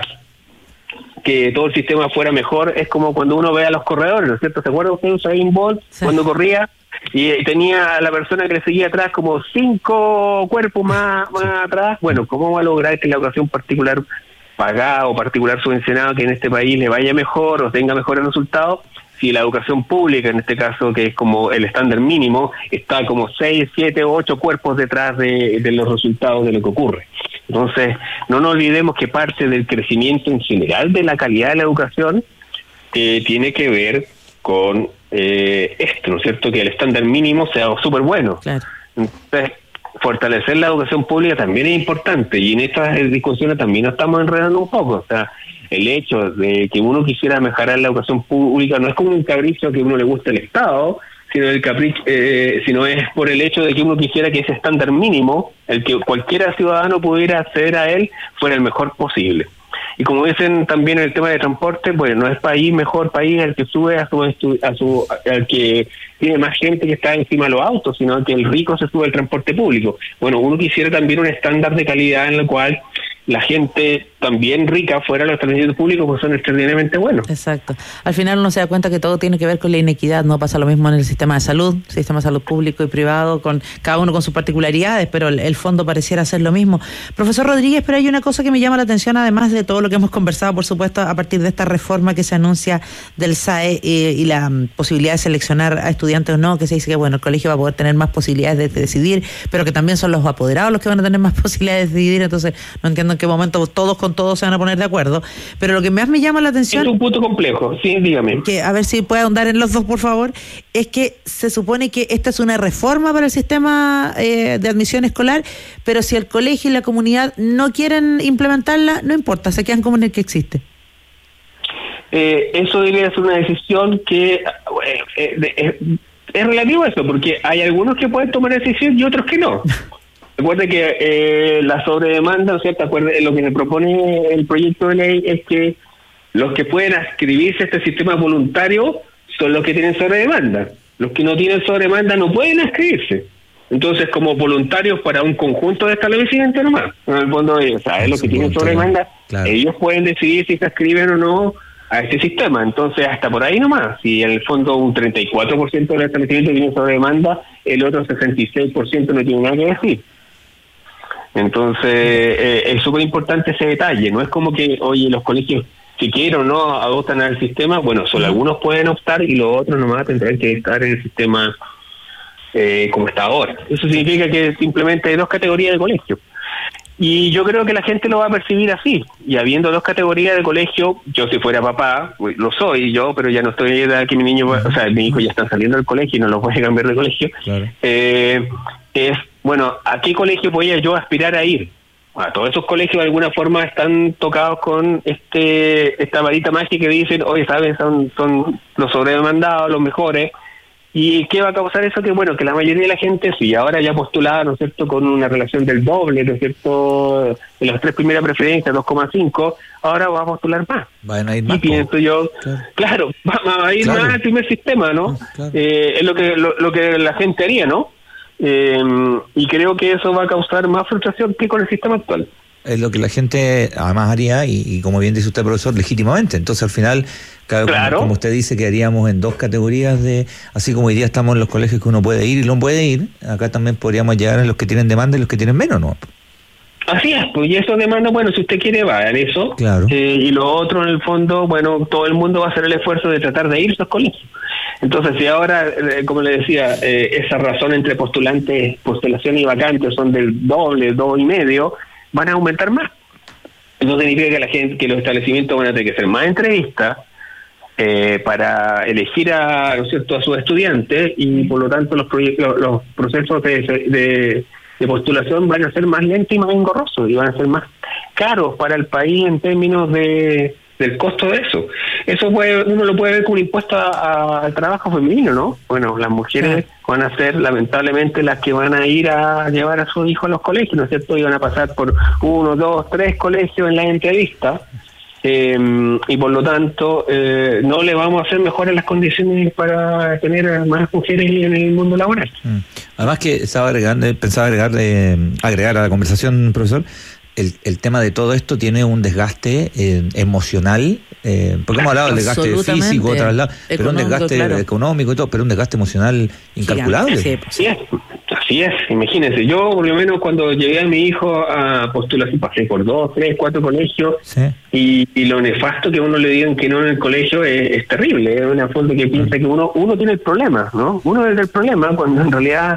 que todo el sistema fuera mejor, es como cuando uno ve a los corredores, ¿no es cierto? ¿Se acuerda usted de Usain Bolt sí. cuando corría y tenía a la persona que le seguía atrás como cinco cuerpos más, más atrás? Bueno, ¿cómo va a lograr que la educación particular pagada o particular subvencionada que en este país le vaya mejor o tenga mejores resultados si la educación pública, en este caso que es como el estándar mínimo, está como seis, siete o ocho cuerpos detrás de, de los resultados de lo que ocurre? Entonces, no nos olvidemos que parte del crecimiento en general de la calidad de la educación eh, tiene que ver con eh, esto, ¿no es cierto? Que el estándar mínimo sea súper bueno. Claro. Entonces, fortalecer la educación pública también es importante, y en estas discusiones también nos estamos enredando un poco. O sea, el hecho de que uno quisiera mejorar la educación pública no es como un capricho que a uno le guste el Estado, sino el capricho, eh, sino es por el hecho de que uno quisiera que ese estándar mínimo, el que cualquiera ciudadano pudiera acceder a él, fuera el mejor posible. Y como dicen también en el tema de transporte, pues no es país mejor país el que sube a su, a su al que tiene más gente que está encima de los autos, sino que el rico se sube al transporte público. Bueno, uno quisiera también un estándar de calidad en el cual la gente también rica fuera de los transportes públicos, pues son extraordinariamente buenos. Exacto. Al final uno se da cuenta que todo tiene que ver con la inequidad. No pasa lo mismo en el sistema de salud, sistema de salud público y privado, con cada uno con sus particularidades, pero el, el fondo pareciera ser lo mismo. Profesor Rodríguez, pero hay una cosa que me llama la atención, además de todo lo que hemos conversado, por supuesto, a partir de esta reforma que se anuncia del S A E eh, y la um, posibilidad de seleccionar a estudiantes o no, que se dice que bueno, el colegio va a poder tener más posibilidades de, de decidir, pero que también son los apoderados los que van a tener más posibilidades de decidir. Entonces no entiendo en qué momento todos con todos se van a poner de acuerdo, pero lo que más me llama la atención... Es un punto complejo, sí, dígame. Que, a ver si puede ahondar en los dos, por favor, es que se supone que esta es una reforma para el sistema eh, de admisión escolar, pero si el colegio y la comunidad no quieren implementarla, no importa, se quedan como en el que existe. Eh, eso debería ser una decisión que eh, eh, eh, es relativo a eso, porque hay algunos que pueden tomar decisión y otros que no. Recuerde que eh, la sobredemanda, ¿no es cierto? Acuerde, lo que me propone el proyecto de ley es que los que pueden adscribirse a este sistema voluntario son los que tienen sobredemanda. Los que no tienen sobredemanda no pueden adscribirse. Entonces, como voluntarios para un conjunto de establecimientos nomás. En el fondo, o sea, es los que tienen sobredemanda, claro. Ellos pueden decidir si se adscriben o no a este sistema. Entonces, hasta por ahí nomás. Si en el fondo un treinta y cuatro por ciento del establecimiento tiene sobredemanda, el otro sesenta y seis por ciento no tiene nada que decir. Entonces, eh, es súper importante ese detalle. No es como que, oye, los colegios, si quieren o no, adoptan al sistema. Bueno, solo algunos pueden optar y los otros nomás tendrán que estar en el sistema eh, como está ahora. Eso significa que simplemente hay dos categorías de colegio. Y yo creo que la gente lo va a percibir así. Y habiendo dos categorías de colegio, yo si fuera papá, lo soy yo, pero ya no estoy de edad que mi niño, o sea, mi hijo ya está saliendo del colegio y no lo voy a cambiar de colegio. Claro. Eh, es, bueno, ¿a qué colegio podía yo aspirar a ir? A todos esos colegios de alguna forma están tocados con este esta varita mágica que dicen, oye, ¿sabes? Son, son los sobredemandados, los mejores. ¿Y qué va a causar eso? Que bueno, que la mayoría de la gente, si ahora ya postulada, ¿no es cierto?, con una relación del doble, ¿no es cierto?, de las tres primeras preferencias, dos coma cinco, ahora va a postular más. Van a ir más. Y pienso yo, claro, claro va, va a ir claro. más al primer sistema, ¿no? Claro. Eh, es lo que lo, lo que la gente haría, ¿no? Eh, y creo que eso va a causar más frustración que con el sistema actual. Es lo que la gente además haría, y, y como bien dice usted, profesor, legítimamente. Entonces al final, claro, como, como usted dice, quedaríamos en dos categorías de, así como hoy día estamos en los colegios que uno puede ir y no puede ir, acá también podríamos llegar a los que tienen demanda y los que tienen menos, ¿no? Así es, pues, y eso demanda, bueno, si usted quiere va en eso, claro. eh, y lo otro en el fondo, bueno, todo el mundo va a hacer el esfuerzo de tratar de ir a esos colegios. Entonces, si ahora, eh, como le decía, eh, esa razón entre postulantes, postulación y vacantes son del doble, dos y medio, van a aumentar más. Eso significa que la gente, que los establecimientos van a tener que hacer más entrevistas eh, para elegir a, ¿no es cierto?, a sus estudiantes, y por lo tanto los proyectos, los procesos de, de, de postulación van a ser más lentos y más engorrosos, y van a ser más caros para el país en términos de del costo de eso. Eso puede, uno lo puede ver como un impuesto a, a, al trabajo femenino, ¿no? Bueno, las mujeres van a ser lamentablemente las que van a ir a llevar a sus hijos a los colegios, ¿no es cierto? Y van a pasar por uno, dos, tres colegios en la entrevista, eh, y por lo tanto eh, no le vamos a hacer mejores las condiciones para tener más mujeres en el mundo laboral. Mm. Además que estaba agregando, pensaba agregar, eh, agregar a la conversación, profesor, El, el tema de todo esto tiene un desgaste eh, emocional, eh, porque hemos hablado del desgaste físico, otro lado, pero un desgaste claro. económico y todo, pero un desgaste emocional incalculable. Sí, así es, así es, imagínense, yo por lo menos cuando llegué a mi hijo a postulación pasé por dos, tres, cuatro colegios, sí. y, y lo nefasto que uno le digan que no en el colegio es, es terrible, es una forma que piensa que uno uno tiene el problema, ¿no? Uno es el problema cuando en realidad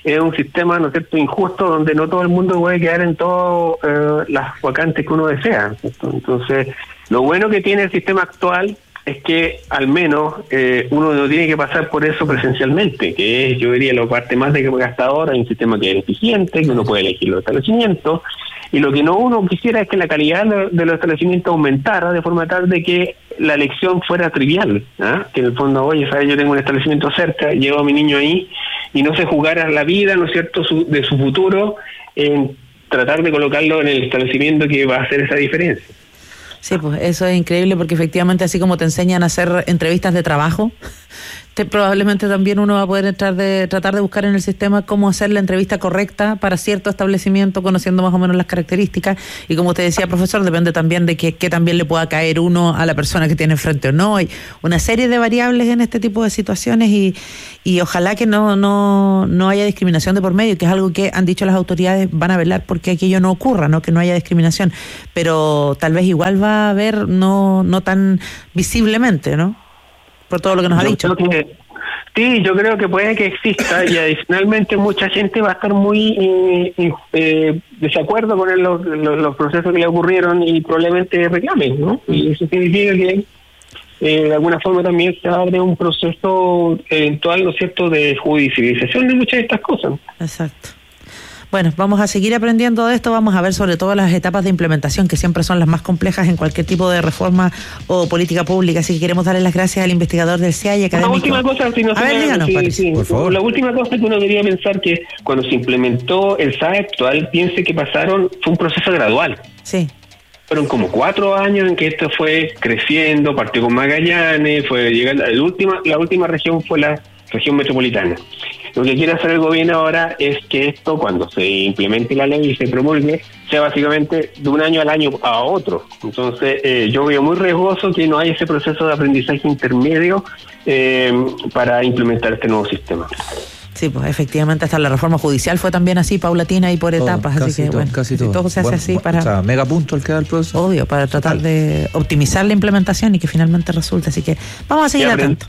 es un sistema, ¿no es cierto?, injusto, donde no todo el mundo puede quedar en todas eh, las vacantes que uno desea, ¿cierto? Entonces, lo bueno que tiene el sistema actual es que al menos eh, uno no tiene que pasar por eso presencialmente, que es, yo diría, la parte más desgastadora. Hay un sistema que es eficiente, que uno puede elegir los establecimientos, y lo que no uno quisiera es que la calidad de, de los establecimientos aumentara de forma tal de que la elección fuera trivial, ¿eh? Que en el fondo, oye, ¿sabes? Yo tengo un establecimiento cerca, llevo a mi niño ahí, y no se jugara la vida, ¿no es cierto?, su, de su futuro en tratar de colocarlo en el establecimiento que va a hacer esa diferencia. Sí, pues eso es increíble, porque efectivamente, así como te enseñan a hacer entrevistas de trabajo, te, probablemente también uno va a poder entrar de, tratar de buscar en el sistema cómo hacer la entrevista correcta para cierto establecimiento, conociendo más o menos las características. Y como te decía, profesor, depende también de que, que también le pueda caer uno a la persona que tiene enfrente o no. Hay una serie de variables en este tipo de situaciones y, y ojalá que no, no, no haya discriminación de por medio, que es algo que han dicho las autoridades, van a velar porque aquello no ocurra, ¿no? Que no haya discriminación. Pero tal vez igual va a haber, no, no tan visiblemente, ¿no? Por todo lo que nos yo ha dicho. Que, sí, yo creo que puede que exista, y adicionalmente mucha gente va a estar muy eh, eh, desacuerdo con el, los, los procesos que le ocurrieron y probablemente reclamen, ¿no? Y eso significa que eh, de alguna forma también se abre un proceso eventual, ¿no es cierto?, de judicialización de muchas de estas cosas. Exacto. Bueno, vamos a seguir aprendiendo de esto, vamos a ver sobre todo las etapas de implementación, que siempre son las más complejas en cualquier tipo de reforma o política pública, así que queremos darle las gracias al investigador del C I A y académico. La última cosa, si no a ver, me, díganos, sí, sí, por favor. La última cosa que uno debería pensar que cuando se implementó el S A E actual, piense que pasaron, fue un proceso gradual. Sí. Fueron como cuatro años en que esto fue creciendo, partió con Magallanes, fue llegando, la última, la última región fue la región metropolitana. Lo que quiere hacer el gobierno ahora es que esto, cuando se implemente la ley y se promulgue, sea básicamente de un año al año a otro. Entonces, eh, yo veo muy riesgoso que no haya ese proceso de aprendizaje intermedio eh, para implementar este nuevo sistema. Sí, pues efectivamente hasta la reforma judicial fue también así, paulatina y por todo, etapas, así que todo, bueno, casi todo. todo se hace bueno, así bueno, para... O sea, mega punto el que da el profesor. Obvio, para tratar Total. de optimizar la implementación y que finalmente resulte, así que vamos a seguir atentos.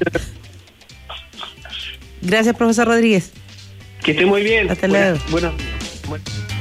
Gracias, profesor Rodríguez. Que esté muy bien. Hasta luego. Bueno, bueno.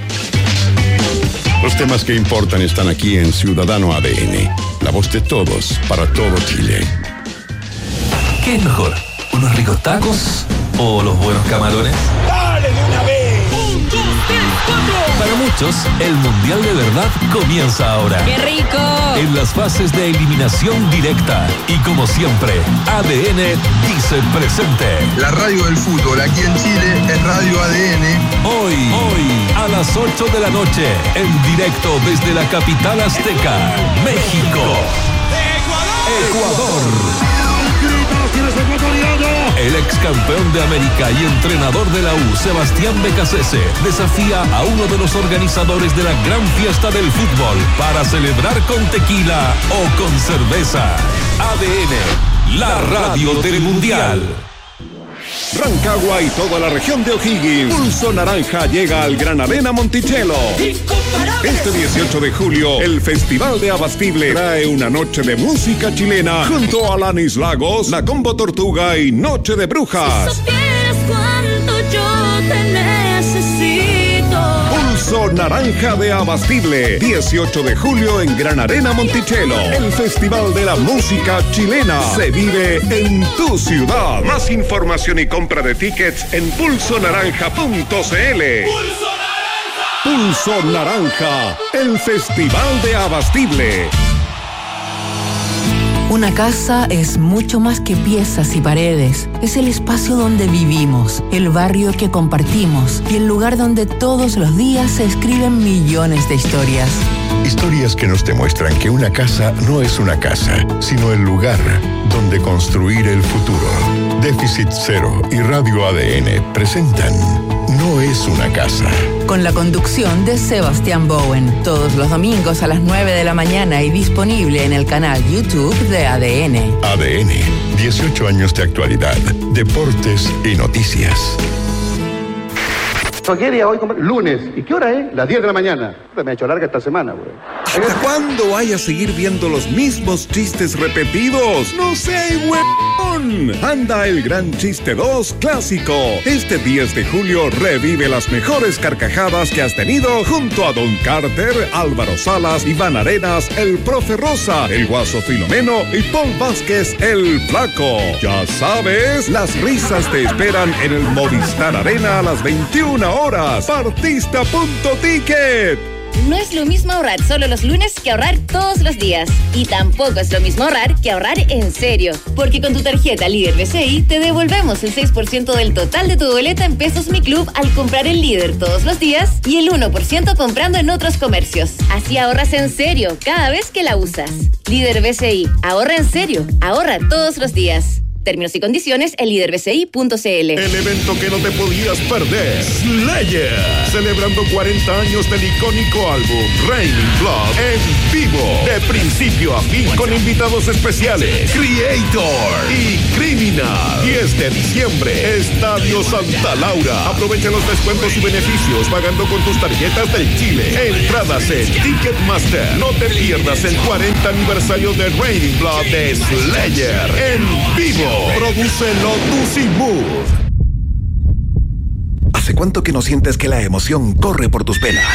Los temas que importan están aquí en Ciudadano A D N. La voz de todos, para todo Chile. ¿Qué es mejor? ¿Unos ricos tacos o los buenos camarones? ¡Dale de una vez! ¡Un, dos, tres, cuatro! Para muchos, el Mundial de verdad comienza ahora. ¡Qué rico! En las fases de eliminación directa. Y como siempre, A D N dice presente. La radio del fútbol aquí en Chile es Radio A D N. Hoy, hoy, a las ocho de la noche, en directo desde la capital azteca, México. Ecuador. El ex campeón de América y entrenador de la U, Sebastián Becasese, desafía a uno de los organizadores de la gran fiesta del fútbol para celebrar con tequila o con cerveza. A D N, la radio del Mundial. Rancagua y toda la región de O'Higgins. Pulso Naranja llega al Gran Arena Monticello. Este dieciocho de julio, el Festival de Abastible trae una noche de música chilena junto a Alanis Lagos, La Combo Tortuga y Noche de Brujas. Si supieras cuánto yo te necesito. Pulso Naranja de Abastible, dieciocho de julio en Gran Arena Monticello. El Festival de la Música Chilena se vive en tu ciudad. Más información y compra de tickets en pulso naranja punto c l. ¡Pulso Naranja! Pulso Naranja, el Festival de Abastible. Una casa es mucho más que piezas y paredes. Es el espacio donde vivimos, el barrio que compartimos y el lugar donde todos los días se escriben millones de historias. Historias que nos demuestran que una casa no es una casa, sino el lugar donde construir el futuro. Déficit Cero y Radio A D N presentan No es una casa. Con la conducción de Sebastián Bowen, todos los domingos a las nueve de la mañana y disponible en el canal YouTube de A D N. A D N, dieciocho años de actualidad, deportes y noticias. ¿Qué día hoy? Lunes. ¿Y qué hora es? Las diez de la mañana. Me ha hecho larga esta semana, güey. ¿Hasta cuándo vaya a seguir viendo los mismos chistes repetidos? ¡No sé, güey! ¡Pum! Anda el Gran Chiste dos Clásico. Este diez de julio revive las mejores carcajadas que has tenido junto a Don Carter, Álvaro Salas, Iván Arenas, el Profe Rosa, el Guaso Filomeno y Paul Vázquez, el Flaco. Ya sabes, las risas te esperan en el Movistar Arena a las veintiuna horas. Partista punto ticket. No es lo mismo ahorrar solo los lunes que ahorrar todos los días. Y tampoco es lo mismo ahorrar que ahorrar en serio. Porque con tu tarjeta Líder B C I te devolvemos el seis por ciento del total de tu boleta en Pesos Mi Club al comprar en Líder todos los días y el uno por ciento comprando en otros comercios. Así ahorras en serio cada vez que la usas. Líder B C I. Ahorra en serio. Ahorra todos los días. Términos y condiciones en líder b c i punto c l. El evento que no te podías perder, Slayer, celebrando cuarenta años del icónico álbum Raining Blood en vivo, de principio a fin, con invitados especiales, Creator y Criminal. diez de diciembre, Estadio Santa Laura. Aprovecha los descuentos y beneficios pagando con tus tarjetas del Chile. Entradas en Ticketmaster. No te pierdas el cuarenta aniversario de Raining Blood de Slayer en vivo. Produce Lotus y Mood. ¿Hace cuánto que no sientes que la emoción corre por tus venas?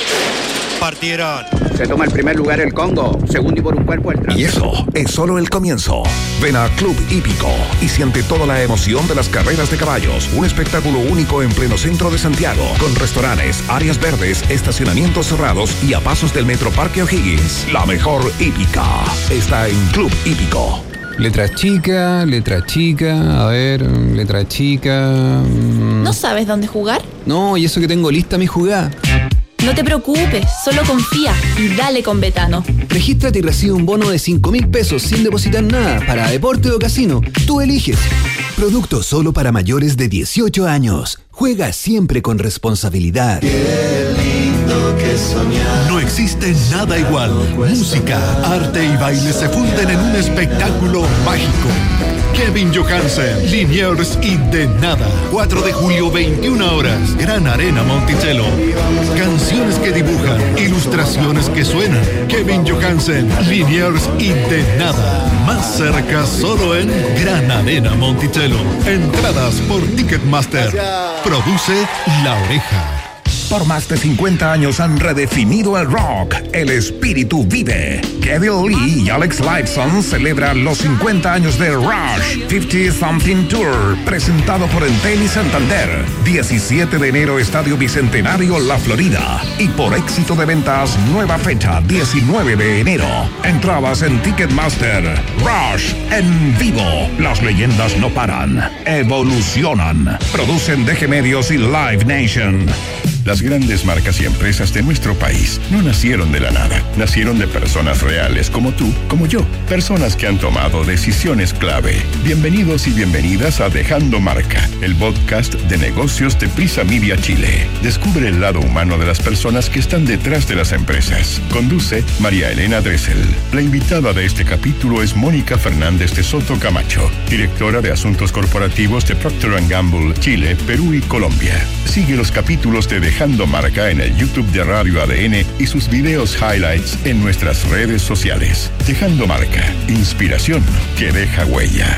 Partieron. Se toma el primer lugar el Congo, segundo y por un cuerpo el Trans. Y eso es solo el comienzo. Ven a Club Hípico y siente toda la emoción de las carreras de caballos. Un espectáculo único en pleno centro de Santiago, con restaurantes, áreas verdes, estacionamientos cerrados y a pasos del Metro Parque O'Higgins. La mejor hípica está en Club Hípico. Letra chica, letra chica, a ver, letra chica... ¿No sabes dónde jugar? No, y eso que tengo lista mi jugada. No te preocupes, solo confía y dale con Betano. Regístrate y recibe un bono de cinco mil pesos sin depositar nada para deporte o casino. Tú eliges. Producto solo para mayores de dieciocho años. Juega siempre con responsabilidad. Qué lindo que soñar. No existe nada igual. Música, arte y baile se funden en un espectáculo mágico. Kevin Johansen, Liniers y De Nada. cuatro de julio, veintiuna horas. Gran Arena Monticello. Canciones que dibujan, ilustraciones que suenan. Kevin Johansen, Liniers y De Nada. Más cerca solo en Gran Arena Monticello. Entradas por Ticketmaster. Produce La Oreja. Por más de cincuenta años han redefinido el rock. El espíritu vive. Kevin Lee y Alex Lifeson celebran los cincuenta años de Rush cincuenta Something Tour, presentado por Entel y Santander. diecisiete de enero, Estadio Bicentenario, La Florida. Y por éxito de ventas, nueva fecha, diecinueve de enero. Entradas en Ticketmaster. Rush en vivo. Las leyendas no paran. Evolucionan. Producen D G Medios y Live Nation. Las grandes marcas y empresas de nuestro país no nacieron de la nada. Nacieron de personas reales como tú, como yo. Personas que han tomado decisiones clave. Bienvenidos y bienvenidas a Dejando Marca, el podcast de negocios de Prisa Media Chile. Descubre el lado humano de las personas que están detrás de las empresas. Conduce María Elena Dressel. La invitada de este capítulo es Mónica Fernández de Soto Camacho, directora de Asuntos Corporativos de Procter and Gamble, Chile, Perú y Colombia. Sigue los capítulos de Dejando Marca en el YouTube de Radio A D N y sus videos highlights en nuestras redes sociales. Dejando Marca, inspiración que deja huella.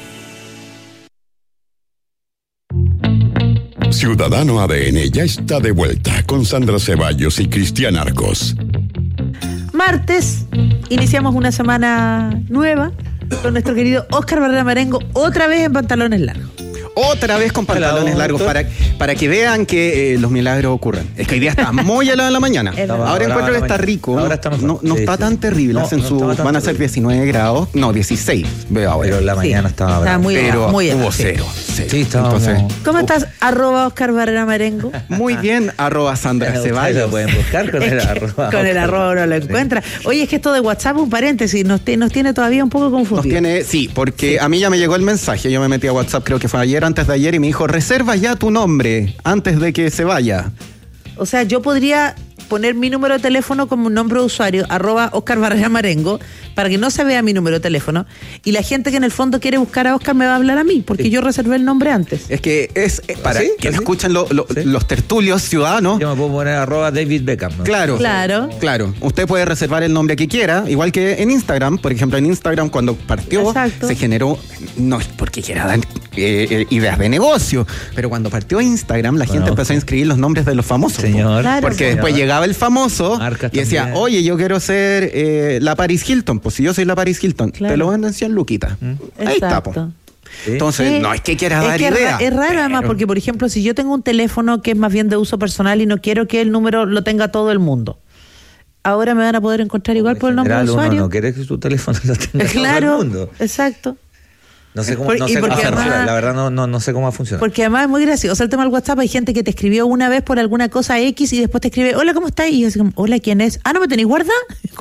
Ciudadano A D N ya está de vuelta con Sandra Ceballos y Cristian Arcos. Martes, iniciamos una semana nueva con nuestro querido Óscar Barrera Marengo, otra vez en pantalones largos. Otra vez con pantalones largos para, para que vean que eh, los milagros ocurren. Es que hoy día está muy helado en la mañana. Ahora, ahora encuentro que está rico. Ahora está no no sí, está sí. tan terrible. No, Hacen no su, van a ser diecinueve grados. No, dieciséis. Veo ahora. Pero la mañana sí. estaba bravo. Muy Pero muy hubo cero. cero. Sí, Entonces, ¿cómo estás? Arroba Óscar Barrera Marengo. Muy bien, arroba Sandra Ceballos. Lo pueden buscar con el arroba. Con el arroba uno lo encuentra. Oye, es que esto de WhatsApp, un paréntesis, nos, te, nos tiene todavía un poco confundidos. Nos tiene, sí, porque sí. a mí ya me llegó el mensaje. Yo me metí a WhatsApp, creo que fue ayer, antes de ayer, y me dijo, reserva ya tu nombre antes de que se vaya. O sea, yo podría poner mi número de teléfono como un nombre de usuario, arroba Oscar Barrera Marengo, para que no se vea mi número de teléfono, y la gente que en el fondo quiere buscar a Oscar me va a hablar a mí, porque sí. yo reservé el nombre antes. Es que es, es para ¿Sí? que ¿Sí? escuchen lo, lo, ¿Sí? los tertulios ciudadanos. Yo me puedo poner arroba David Beckham, ¿no? Claro, claro. Claro. Usted puede reservar el nombre que quiera, igual que en Instagram. Por ejemplo, en Instagram cuando partió, Exacto. se generó, no es porque quiera dar eh, ideas de negocio, pero cuando partió Instagram, la gente bueno, empezó a inscribir los nombres de los famosos. Señor. Claro, porque señor. Después llegaba el famoso Marcas y decía, también. Oye, yo quiero ser eh, la Paris Hilton. Pues si yo soy la Paris Hilton, claro. te lo venden cien luquitas. ¿Mm? Ahí está, po. ¿Sí? Entonces, sí. no es que quiera es dar que idea. Es raro, pero... además, porque, por ejemplo, si yo tengo un teléfono que es más bien de uso personal y no quiero que el número lo tenga todo el mundo, ahora me van a poder encontrar igual por el nombre del usuario. Uno no quiere que su teléfono lo tenga claro, todo el mundo. Exacto. No sé cómo, no sé cómo funciona, la verdad no, no, no sé cómo va a funcionar. Porque además es muy gracioso. O sea, el tema del WhatsApp, hay gente que te escribió una vez por alguna cosa X y después te escribe, hola, ¿cómo estás? Y yo así como, hola, ¿quién es? Ah, ¿no me tenéis guardada?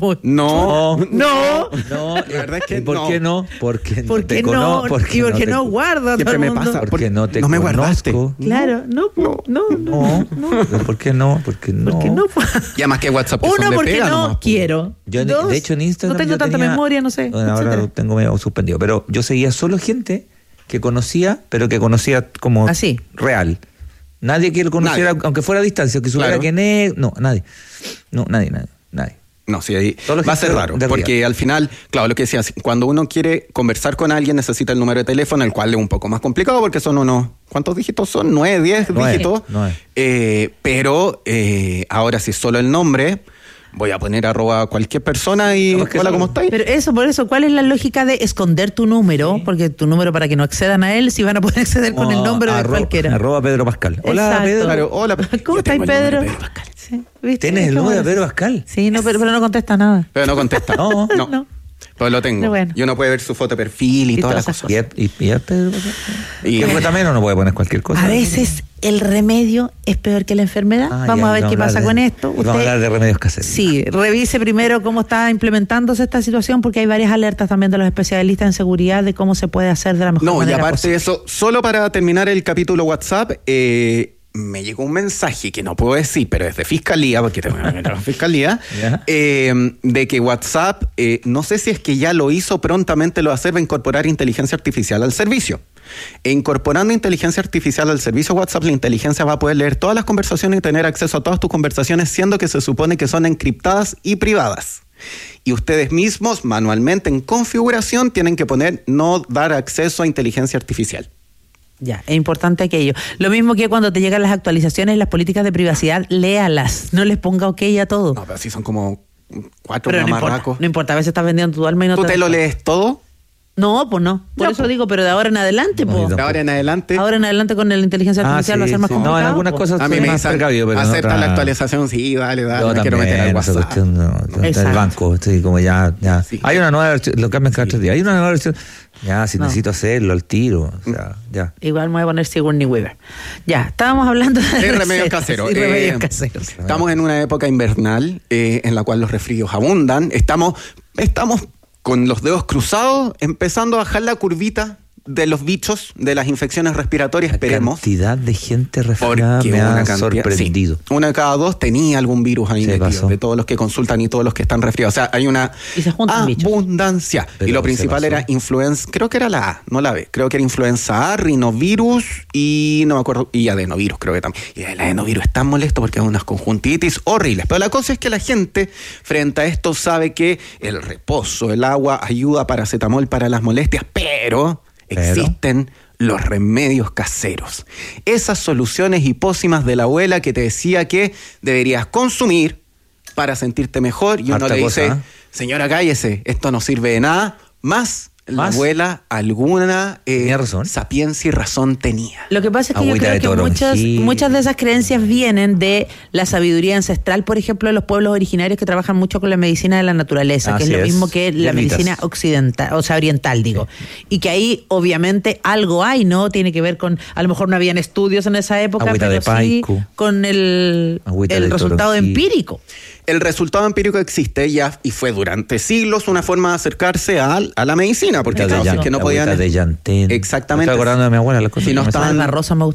No, no, no. No, la verdad es que ¿por no. qué no? Porque ¿Por no qué te no? conozco. Porque y porque no, no guardo. Siempre me pasa. Porque no te no me guardaste. Claro, no, no, no. no, no. no. ¿Por qué no? Porque no. Porque no. Y además que WhatsApp que Uno, son porque pega, no nomás, quiero. Yo, Dos, de hecho, en Instagram no tengo tanta tenía, memoria, no sé. Bueno, ahora lo tengo medio suspendido. Pero yo seguía solo gente que conocía, pero que conocía como Así. real. Nadie que lo conociera, nadie. Aunque fuera a distancia, que supiera claro. quién es. No, nadie. No, nadie, nadie, nadie. No, sí, ahí va a ser raro, porque al final, claro, lo que decías, cuando uno quiere conversar con alguien necesita el número de teléfono, el cual es un poco más complicado porque son unos, ¿cuántos dígitos son? ¿Nueve, diez dígitos? Nueve. Eh, pero eh, ahora si es solo el nombre, voy a poner arroba a cualquier persona y hola, solo... ¿cómo estáis? Pero eso, por eso, ¿cuál es la lógica de esconder tu número? Sí. Porque tu número, para que no accedan a él, si van a poder acceder oh, con el nombre arro, de cualquiera. Arroba Pedro Pascal. Hola, Exacto. Pedro. Claro, hola. ¿Cómo estáis, Pedro? Pedro Pascal. Sí. ¿Tienes el número de Pedro Pascal? Sí, no, pero, pero no contesta nada. Pero no contesta. no, no. no. Pues lo tengo. Bueno. Y uno puede ver su foto de perfil y, y todas las cosas. ¿Y, y, y es Pedro Pascal? ¿Y qué también uno puede poner cualquier cosa? A veces el remedio es peor que la enfermedad. Ah, vamos ya, a ver qué pasa de, con esto. Usted, vamos a hablar de remedios caseros. Sí, revise primero cómo está implementándose esta situación, porque hay varias alertas también de los especialistas en seguridad de cómo se puede hacer de la mejor no, manera. No, y aparte posible. de eso, solo para terminar el capítulo WhatsApp, eh, me llegó un mensaje que no puedo decir, pero es de Fiscalía, porque tengo que meter a Fiscalía, yeah. eh, de que WhatsApp, eh, no sé si es que ya lo hizo, prontamente lo va a hacer, va a incorporar inteligencia artificial al servicio. E incorporando inteligencia artificial al servicio WhatsApp, la inteligencia va a poder leer todas las conversaciones y tener acceso a todas tus conversaciones, siendo que se supone que son encriptadas y privadas. Y ustedes mismos, manualmente en configuración, tienen que poner no dar acceso a inteligencia artificial. Ya, es importante aquello. Lo mismo que cuando te llegan las actualizaciones, las políticas de privacidad, léalas, no les ponga ok a todo. No, pero sí son como cuatro pero mamarracos. No importa, no importa, a veces estás vendiendo tu alma y no ¿Tú te... te lo lees todo? No, pues no. Por ya, eso pues. digo, pero de ahora en adelante, pues. De ahora en adelante. Ahora en adelante con la inteligencia artificial ah, sí, va a ser más sí. complicado. No, en algunas cosas a mí me dicen, acepta otra... la actualización, sí, dale, dale, yo me también, quiero meter al WhatsApp. Cuestión, no, no, el banco, estoy como ya, ya. Sí. Hay una nueva versión, lo cambian cada sí. tres días. Hay una nueva versión. Ya, si no. necesito hacerlo, al tiro. O sea, ya. Igual me voy a poner Sigourney Weaver. Ya, estábamos hablando de, de remedios caseros. Y remedios eh, caseros. Estamos en una época invernal eh, en la cual los resfríos abundan. Estamos, estamos con los dedos cruzados, empezando a bajar la curvita de los bichos, de las infecciones respiratorias, la esperemos. Cantidad de gente resfriada me ha cantidad, sorprendido. Sí, una de cada dos tenía algún virus ahí metido, de todos los que consultan y todos los que están resfriados. O sea, hay una y se abundancia. Bichos. Y lo principal era influenza, creo que era la A, no la B, creo que era influenza A, rinovirus y no me acuerdo, y adenovirus creo que también. Y el adenovirus es tan molesto porque es unas conjuntivitis horribles. Pero la cosa es que la gente frente a esto sabe que el reposo, el agua ayuda, paracetamol para las molestias, pero... existen los remedios caseros. Esas soluciones y pócimas de la abuela que te decía que deberías consumir para sentirte mejor y uno le dice, cosa, ¿eh? Señora, cállese, esto no sirve de nada, más la ¿Más? abuela alguna eh, razón? sapiencia y razón tenía. Lo que pasa es que Agüita yo creo que muchas, muchas de esas creencias vienen de la sabiduría ancestral, por ejemplo, de los pueblos originarios que trabajan mucho con la medicina de la naturaleza, Así que es lo es. mismo que la Lernitas. medicina occidental, o sea, oriental, digo. Sí. Y que ahí, obviamente, algo hay, ¿no? Tiene que ver con, a lo mejor no habían estudios en esa época, Agüita pero de paico. sí con el, el resultado torojil. empírico. El resultado empírico existe ya y fue durante siglos una forma de acercarse a, a la medicina, porque de no, llan, que no podían. De llantén. Exactamente. Me estoy acordando de mi abuela, las cosas. Si no estaban la rosa me gusta a mí.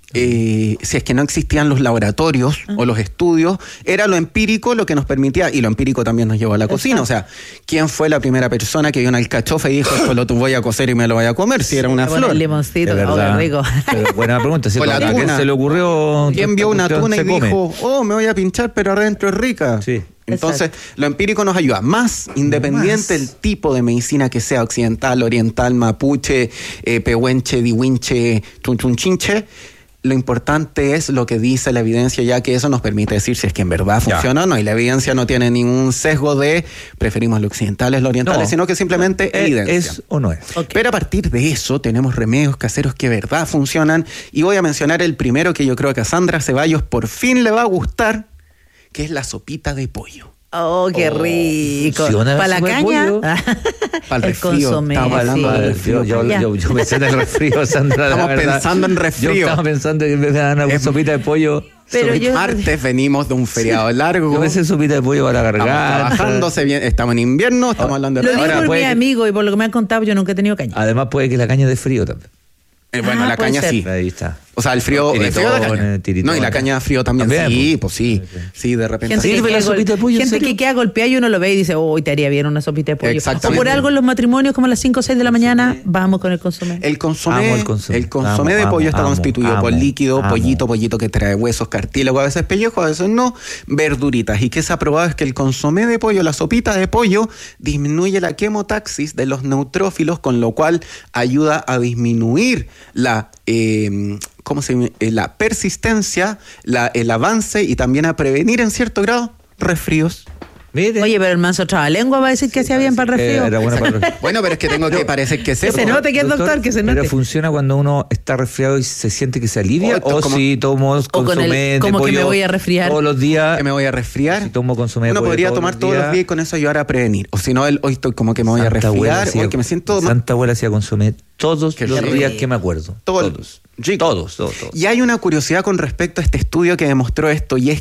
eh, si es que no existían los laboratorios uh-huh. o los estudios, era lo empírico lo que nos permitía, y lo empírico también nos llevó a la Exacto. cocina. O sea, ¿quién fue la primera persona que vio una alcachofa y dijo, esto lo voy a cocer y me lo voy a comer? Si era una bueno, flor. El limoncito, oh, qué rico. Pero buena pregunta. ¿Sí? O la ¿A quién se le ocurrió? ¿Quién vio una tuna y come? dijo, oh, me voy a pinchar, pero adentro es rica? Sí. Entonces, Exacto. lo empírico nos ayuda. Más, independiente del tipo de medicina que sea, occidental, oriental, mapuche, eh, pehuenche, dihuinche, chunchunchinche, lo importante es lo que dice la evidencia, ya que eso nos permite decir si es que en verdad funciona ya. o no. Y la evidencia no tiene ningún sesgo de preferimos lo occidental, lo oriental, no. sino que simplemente es, evidencia. ¿Es o no es? Okay. Pero a partir de eso tenemos remedios caseros que de verdad funcionan. Y voy a mencionar el primero que yo creo que a Sandra Ceballos por fin le va a gustar, que es la sopita de pollo. Oh, qué oh, rico. ¿Para la caña? Para el resfrío. Estamos hablando sí. del resfrío. Yo, yo, yo, yo pensé en el resfrío, Sandra. Estamos pensando en resfrío. Yo estaba pensando que en vez de dar una es, sopita de pollo. Pero yo... Martes venimos de un feriado largo. Yo pensé en sopita de pollo para cargar. Estamos trabajándose bien. Estamos en invierno, estamos hablando de... Lo digo por mi amigo y por lo que me han contado, yo nunca he tenido caña. Además puede que la caña dé frío también. Eh, bueno, ah, la caña ser. sí. Ahí está. O sea, el frío, tiritón, el frío de la caña. Tiritón, no, y la caña de frío también. también sí, pues sí. Okay. Sí, de repente. Gente, ¿Sirve que, la sopita de pollo? Gente que queda golpeada y uno lo ve y dice, oh, te haría bien una sopita de pollo. Exactamente. O por algo en los matrimonios, como a las cinco o seis de la mañana, vamos con el consomé. El consomé, el consomé, el consomé amo, de pollo amo, está constituido amo, por líquido, amo. pollito, pollito que trae huesos, cartílago, a veces pellejo, a veces no, verduritas. Y que se ha probado es que el consomé de pollo, la sopita de pollo, disminuye la quemotaxis de los neutrófilos, con lo cual ayuda a disminuir la... Eh, ¿Cómo se llama? La persistencia, la, el avance y también a prevenir en cierto grado resfríos. Miren. Oye, pero el manso trabalengua va a decir que hacía sí, bien para el resfrío. Era bueno, para el resfrío. Bueno, pero es que tengo que parecer que se... Que se note que es doctor, doctor, que se note. Pero funciona cuando uno está resfriado y se siente que se alivia, o, o como, si tomo consomé el, como de pollo que me voy a resfriar todos los días. Que me voy a resfriar. Si tomo consomé de uno pollo podría todos tomar los todos días. los días y con eso ayudar a prevenir. O si no, el, hoy estoy como que me voy Santa a resfriar, hacía, o que me siento... Santa abuela hacía consomé todos que los días que me acuerdo. Todo, todos. Todos, todos, todos. Y hay una curiosidad con respecto a este estudio que demostró esto, y es